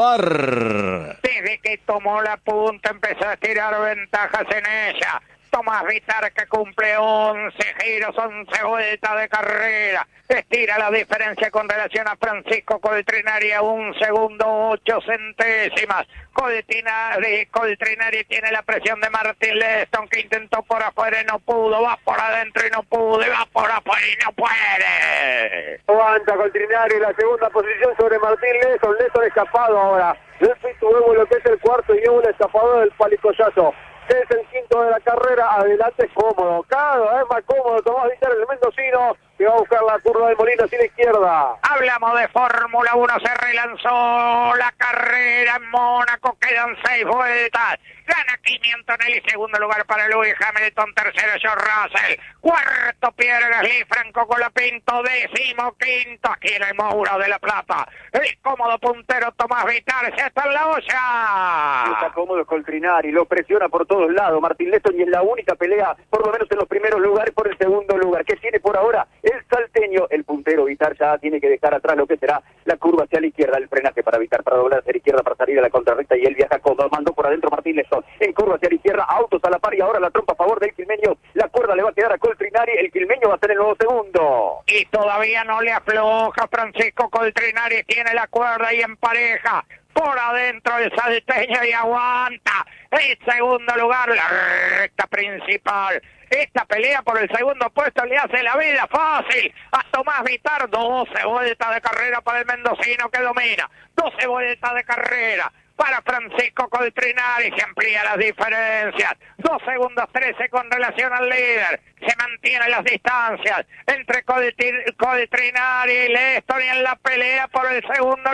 B: ar.
A: Desde que tomó la punta empezó a estirar ventajas en ella. Tomás Vitar que cumple once giros, once vueltas de carrera. Estira la diferencia con relación a Francisco Coltrinari a un segundo, ocho centésimas. Coltrinari, Coltrinari tiene la presión de Martín Leston que intentó por afuera y no pudo. Va por adentro y no pudo. Y va por afuera y no puede.
C: Aguanta Coltrinari la segunda posición sobre Martín Leston. Leston escapado ahora. El Pitu Ébolo que es el cuarto y un escapado del Palicollazo. Es el quinto de la carrera, adelante cómodo, cada vez más cómodo Tomás Vitar, el mendocino, que va a buscar la curva de Molina hacia la izquierda.
A: Hablamos de Fórmula uno, se relanzó la carrera en Mónaco, quedan seis vueltas. Gana quinientos en el segundo lugar para Lewis Hamilton, tercero George Russell, cuarto Pierre Gasly, Franco Colapinto, décimo quinto aquí en el Moura de la Plata. El cómodo puntero Tomás Vitar, ya está en la olla.
E: Está cómodo Coltrinari, lo presiona por todos lados Martín Leston y es la única pelea, por lo menos en los primeros lugares, por el segundo lugar. ¿Qué tiene por ahora? El salteño, el puntero Vitar ya tiene que dejar atrás lo que será la curva hacia la izquierda, el frenaje para Vitar, para doblar hacia la izquierda, para salir a la contrarrecta y él viaja cómodo, mandó por adentro Martín Leston. En curva hacia la izquierda, autos a la par y ahora la trompa a favor del quilmeño. La cuerda le va a quedar a Coltrinari, el quilmeño va a ser el nuevo segundo.
A: Y todavía no le afloja Francisco Coltrinari, tiene la cuerda y empareja. Por adentro el salteño y aguanta. El segundo lugar, la recta principal. Esta pelea por el segundo puesto le hace la vida fácil a Tomás Vitar. doce vueltas de carrera para el mendocino que domina. doce vueltas de carrera para Francisco Coltrinari, se amplía las diferencias. dos segundos trece con relación al líder. Se mantienen las distancias entre Coltrinari y Leston y en la pelea por el segundo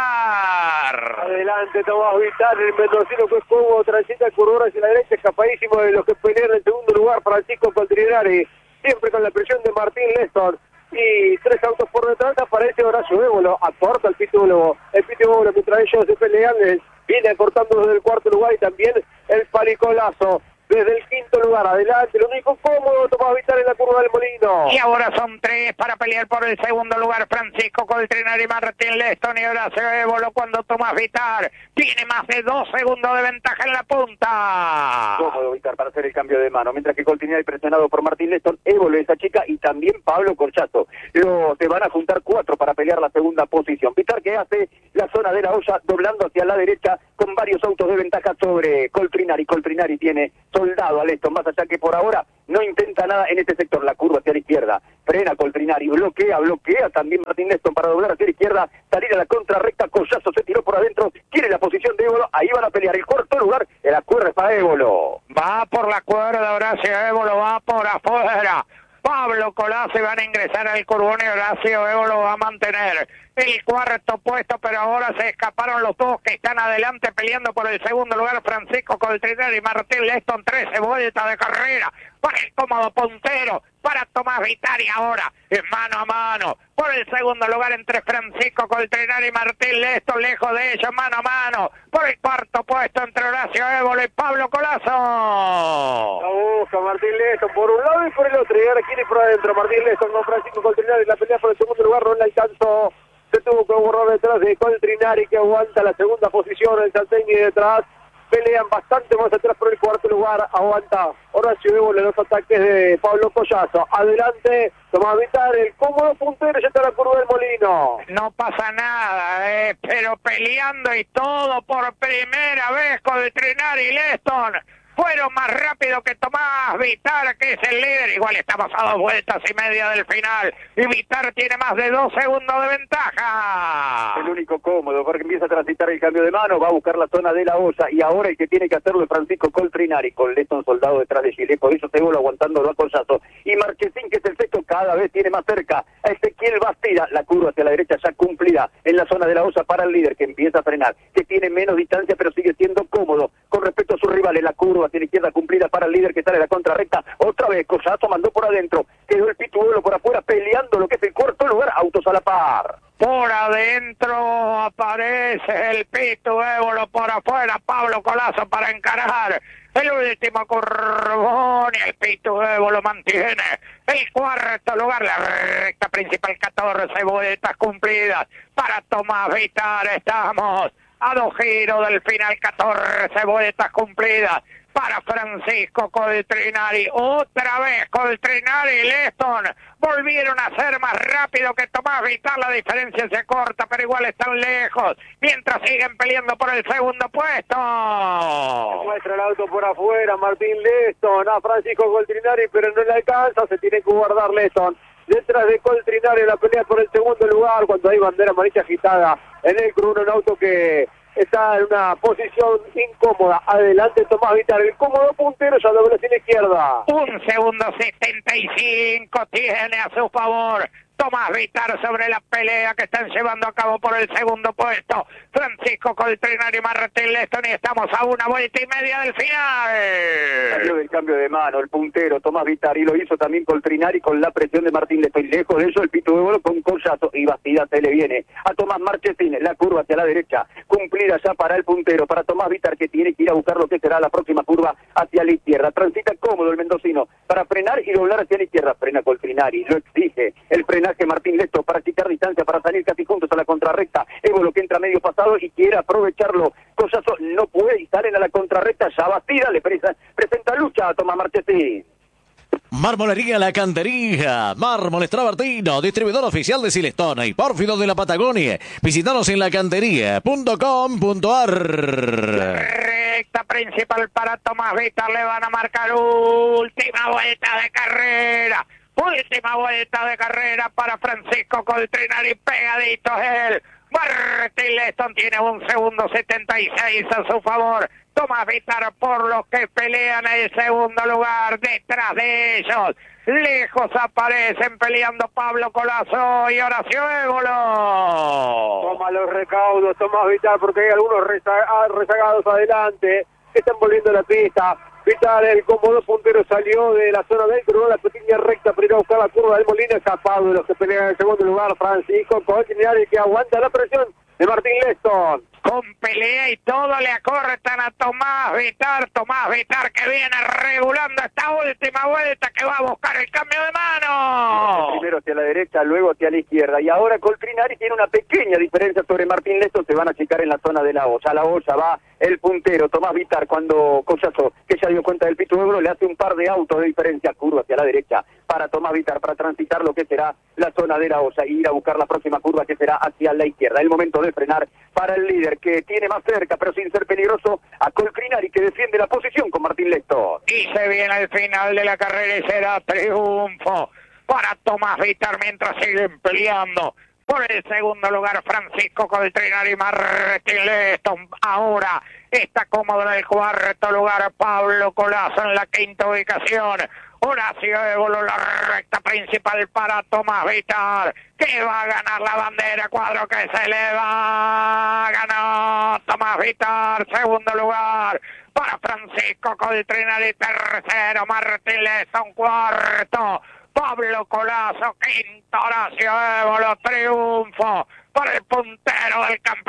A: lugar.
C: Adelante Tomás Vitar, el mendocino que es cómodo, transita el curvón hacia la derecha, escapadísimo de los que pelean en el segundo lugar, Francisco Coltrinari, siempre con la presión de Martín Leston. y tres autos por detrás aparece Horacio Ébolo, aporta el Pitbulo, el Pitbulo mientras ellos se pelean, les viene acortando desde el cuarto lugar y también el Palicolazo. Desde el quinto lugar, adelante, lo único cómodo, Tomás Vitar en la curva del Molino.
A: Y ahora son tres para pelear por el segundo lugar, Francisco Coltrinari, Martín Leston y Horacio Ébolo, cuando Tomás Vitar tiene más de dos segundos de ventaja en la punta.
E: Cómodo Vitar para hacer el cambio de mano, mientras que Coltrinari presionado por Martín Leston, Ébolo esa chica y también Pablo Corchazo. Luego se van a juntar cuatro para pelear la segunda posición. Vitar que hace la zona de la olla doblando hacia la derecha con varios autos de ventaja sobre Coltrinari. Coltrinari tiene soldado a Leston, más allá que por ahora no intenta nada en este sector, la curva hacia la izquierda, frena Coltrinari, bloquea, bloquea también Martín Leston para doblar hacia la izquierda, salir a la contrarrecta, Collazo se tiró por adentro, quiere la posición de Ébolo, ahí van a pelear el cuarto lugar, el acuerdo es para Ébolo.
A: Va por la cuerda Horacio Ébolo, va por afuera. Pablo Colazo van a ingresar al curbón y Horacio Ébolo va a mantener el cuarto puesto, pero ahora se escaparon los dos que están adelante peleando por el segundo lugar, Francisco Coltrinari y Martín Leston, trece vueltas de carrera para el cómodo puntero, para Tomás Vitar y ahora es mano a mano por el segundo lugar entre Francisco Coltrinari y Martín Leston, lejos de ellos, mano a mano por el cuarto puesto entre Horacio Ébolo y Pablo Colazo.
C: La busca Martín Leston por un lado y por el otro, y ahora quiere ir por adentro, Martín Leston con Francisco Coltrinari, la pelea por el segundo lugar no le alcanzó. Se tuvo que borrar detrás de Coltrinari, que aguanta la segunda posición, el salteño detrás, pelean bastante más atrás por el cuarto lugar, aguanta Horacio Ébolo los ataques de Pablo Collazo, adelante Tomás Vitar, el cómodo puntero, ya está la curva del Molino.
A: No pasa nada, eh, pero peleando y todo por primera vez Coltrinari y Leston. Fueron más rápido que Tomás Vitar, que es el líder. Igual estamos a dos vueltas y media del final. Y Vitar tiene más de dos segundos de ventaja.
E: El único cómodo, porque empieza a transitar el cambio de mano, va a buscar la zona de la olla. Y ahora el que tiene que hacerlo es Francisco Coltrinari, con Leston soldado detrás de Chile. Por eso Ébolo aguantándolo a Collazo. Y Marchesín, que es el sexto, cada vez tiene más cerca a Ezequiel Bastida. La curva hacia la derecha ya cumplida en la zona de la olla para el líder, que empieza a frenar. Que tiene menos distancia, pero sigue siendo cómodo con respecto a sus rivales. La curva hacia la izquierda cumplida para el líder que sale a la contrarrecta, otra vez Collazo mandó por adentro, quedó el Pitbulo por afuera peleando lo que es el cuarto lugar, autos a la par.
A: Por adentro aparece el Pito Ébolo, por afuera Pablo Colazo para encarar el último curbón y el Pito Ébolo mantiene el cuarto lugar, la recta principal, catorce vueltas cumplidas para Tomás Vitar. Estamos a dos giros del final, catorce vueltas cumplidas para Francisco Coltrinari. Otra vez Coltrinari y Leston volvieron a ser más rápido que Tomás Vitar. La diferencia se corta, pero igual están lejos, mientras siguen peleando por el segundo puesto.
C: Muestra el auto por afuera, Martín Leston a Francisco Coltrinari, pero no le alcanza, se tiene que guardar Leston. Detrás de Coltrinari la pelea por el segundo lugar, cuando hay bandera amarilla agitada en el crudo, un auto que está en una posición incómoda. Adelante Tomás Vitar, el cómodo puntero, ya doble hacia la izquierda.
A: Un segundo setenta y cinco tiene a su favor Tomás Vitar sobre la pelea que están llevando a cabo por el segundo puesto Francisco Coltrinari y Martín Leston, y estamos a una vuelta y media del final.
E: Salió del cambio de mano el puntero Tomás Vitar y lo hizo también Coltrinari con la presión de Martín Leston. Lejos de eso el Pito Ébolo con Collazo y Bastida se le viene a Tomás Marchesín, la curva hacia la derecha, cumplida ya para el puntero, para Tomás Vitar, que tiene que ir a buscar lo que será la próxima curva hacia la izquierda. Transita cómodo el mendocino para frenar y doblar hacia la izquierda. Frena Coltrinari, lo exige el frenaje Martín Leston para quitar distancia, para salir casi juntos a la contrarrecta. Ébolo que entra medio pasado y quiere aprovecharlo. Collazo no puede y salen a la contrarrecta. Ya Bastida le presenta, presenta lucha a Tomás Marchesín.
B: Marmolería La Cantería, Mármoles Travertino, distribuidor oficial de Silestona y Pórfido de la Patagonia. Visítanos en lacantería punto com punto ar.
A: Recta principal para Tomás Vitar, le van a marcar última vuelta de carrera. Última vuelta de carrera para Francisco Coltrinari, pegadito él. Martín Leston tiene un segundo setenta y seis a su favor. Tomás Vitar por los que pelean el segundo lugar. Detrás de ellos, lejos aparecen peleando Pablo Colazo y Horacio Ébolo.
C: Toma los recaudos Tomás Vitar, porque hay algunos reza- rezagados adelante que están volviendo a la pista. Vital, el cómodo puntero salió de la zona del cruzó la pequeña recta, primero a buscar la curva del Molina, escapado de los que pelean en el segundo lugar, Francisco Colquinari, que aguanta la presión de Martín Leston.
A: Con pelea y todo le acortan a Tomás Vitar, Tomás Vitar que viene regulando esta última vuelta, que va a buscar el cambio de mano.
E: Primero hacia la derecha, luego hacia la izquierda, y ahora Coltrinari tiene una pequeña diferencia sobre Martín Leston, se van a achicar en la zona de la olla. A la olla va el puntero Tomás Vitar, cuando Collazo, que ya dio cuenta del pito de oro, le hace un par de autos de diferencia, curva hacia la derecha para Tomás Vitar, para transitar lo que será la zona de la olla y ir a buscar la próxima curva, que será hacia la izquierda. El momento de frenar para el líder, que tiene más cerca, pero sin ser peligroso, a Coltrinari, que defiende la posición con Martín Leston.
A: Y se viene el final de la carrera y será triunfo para Tomás Vitar, mientras siguen peleando por el segundo lugar Francisco Coltrinari y Martín Leston. Ahora está cómodo en el cuarto lugar Pablo Colazo en la quinta ubicación. Horacio Évolo, la recta principal para Tomás Vitar, que va a ganar la bandera, cuadro que se eleva, ganó Tomás Vitar, segundo lugar para Francisco Coltrinari, tercero Martín Leston, cuarto Pablo Colazo, quinto Horacio Évolo, triunfo para el puntero del campeonato.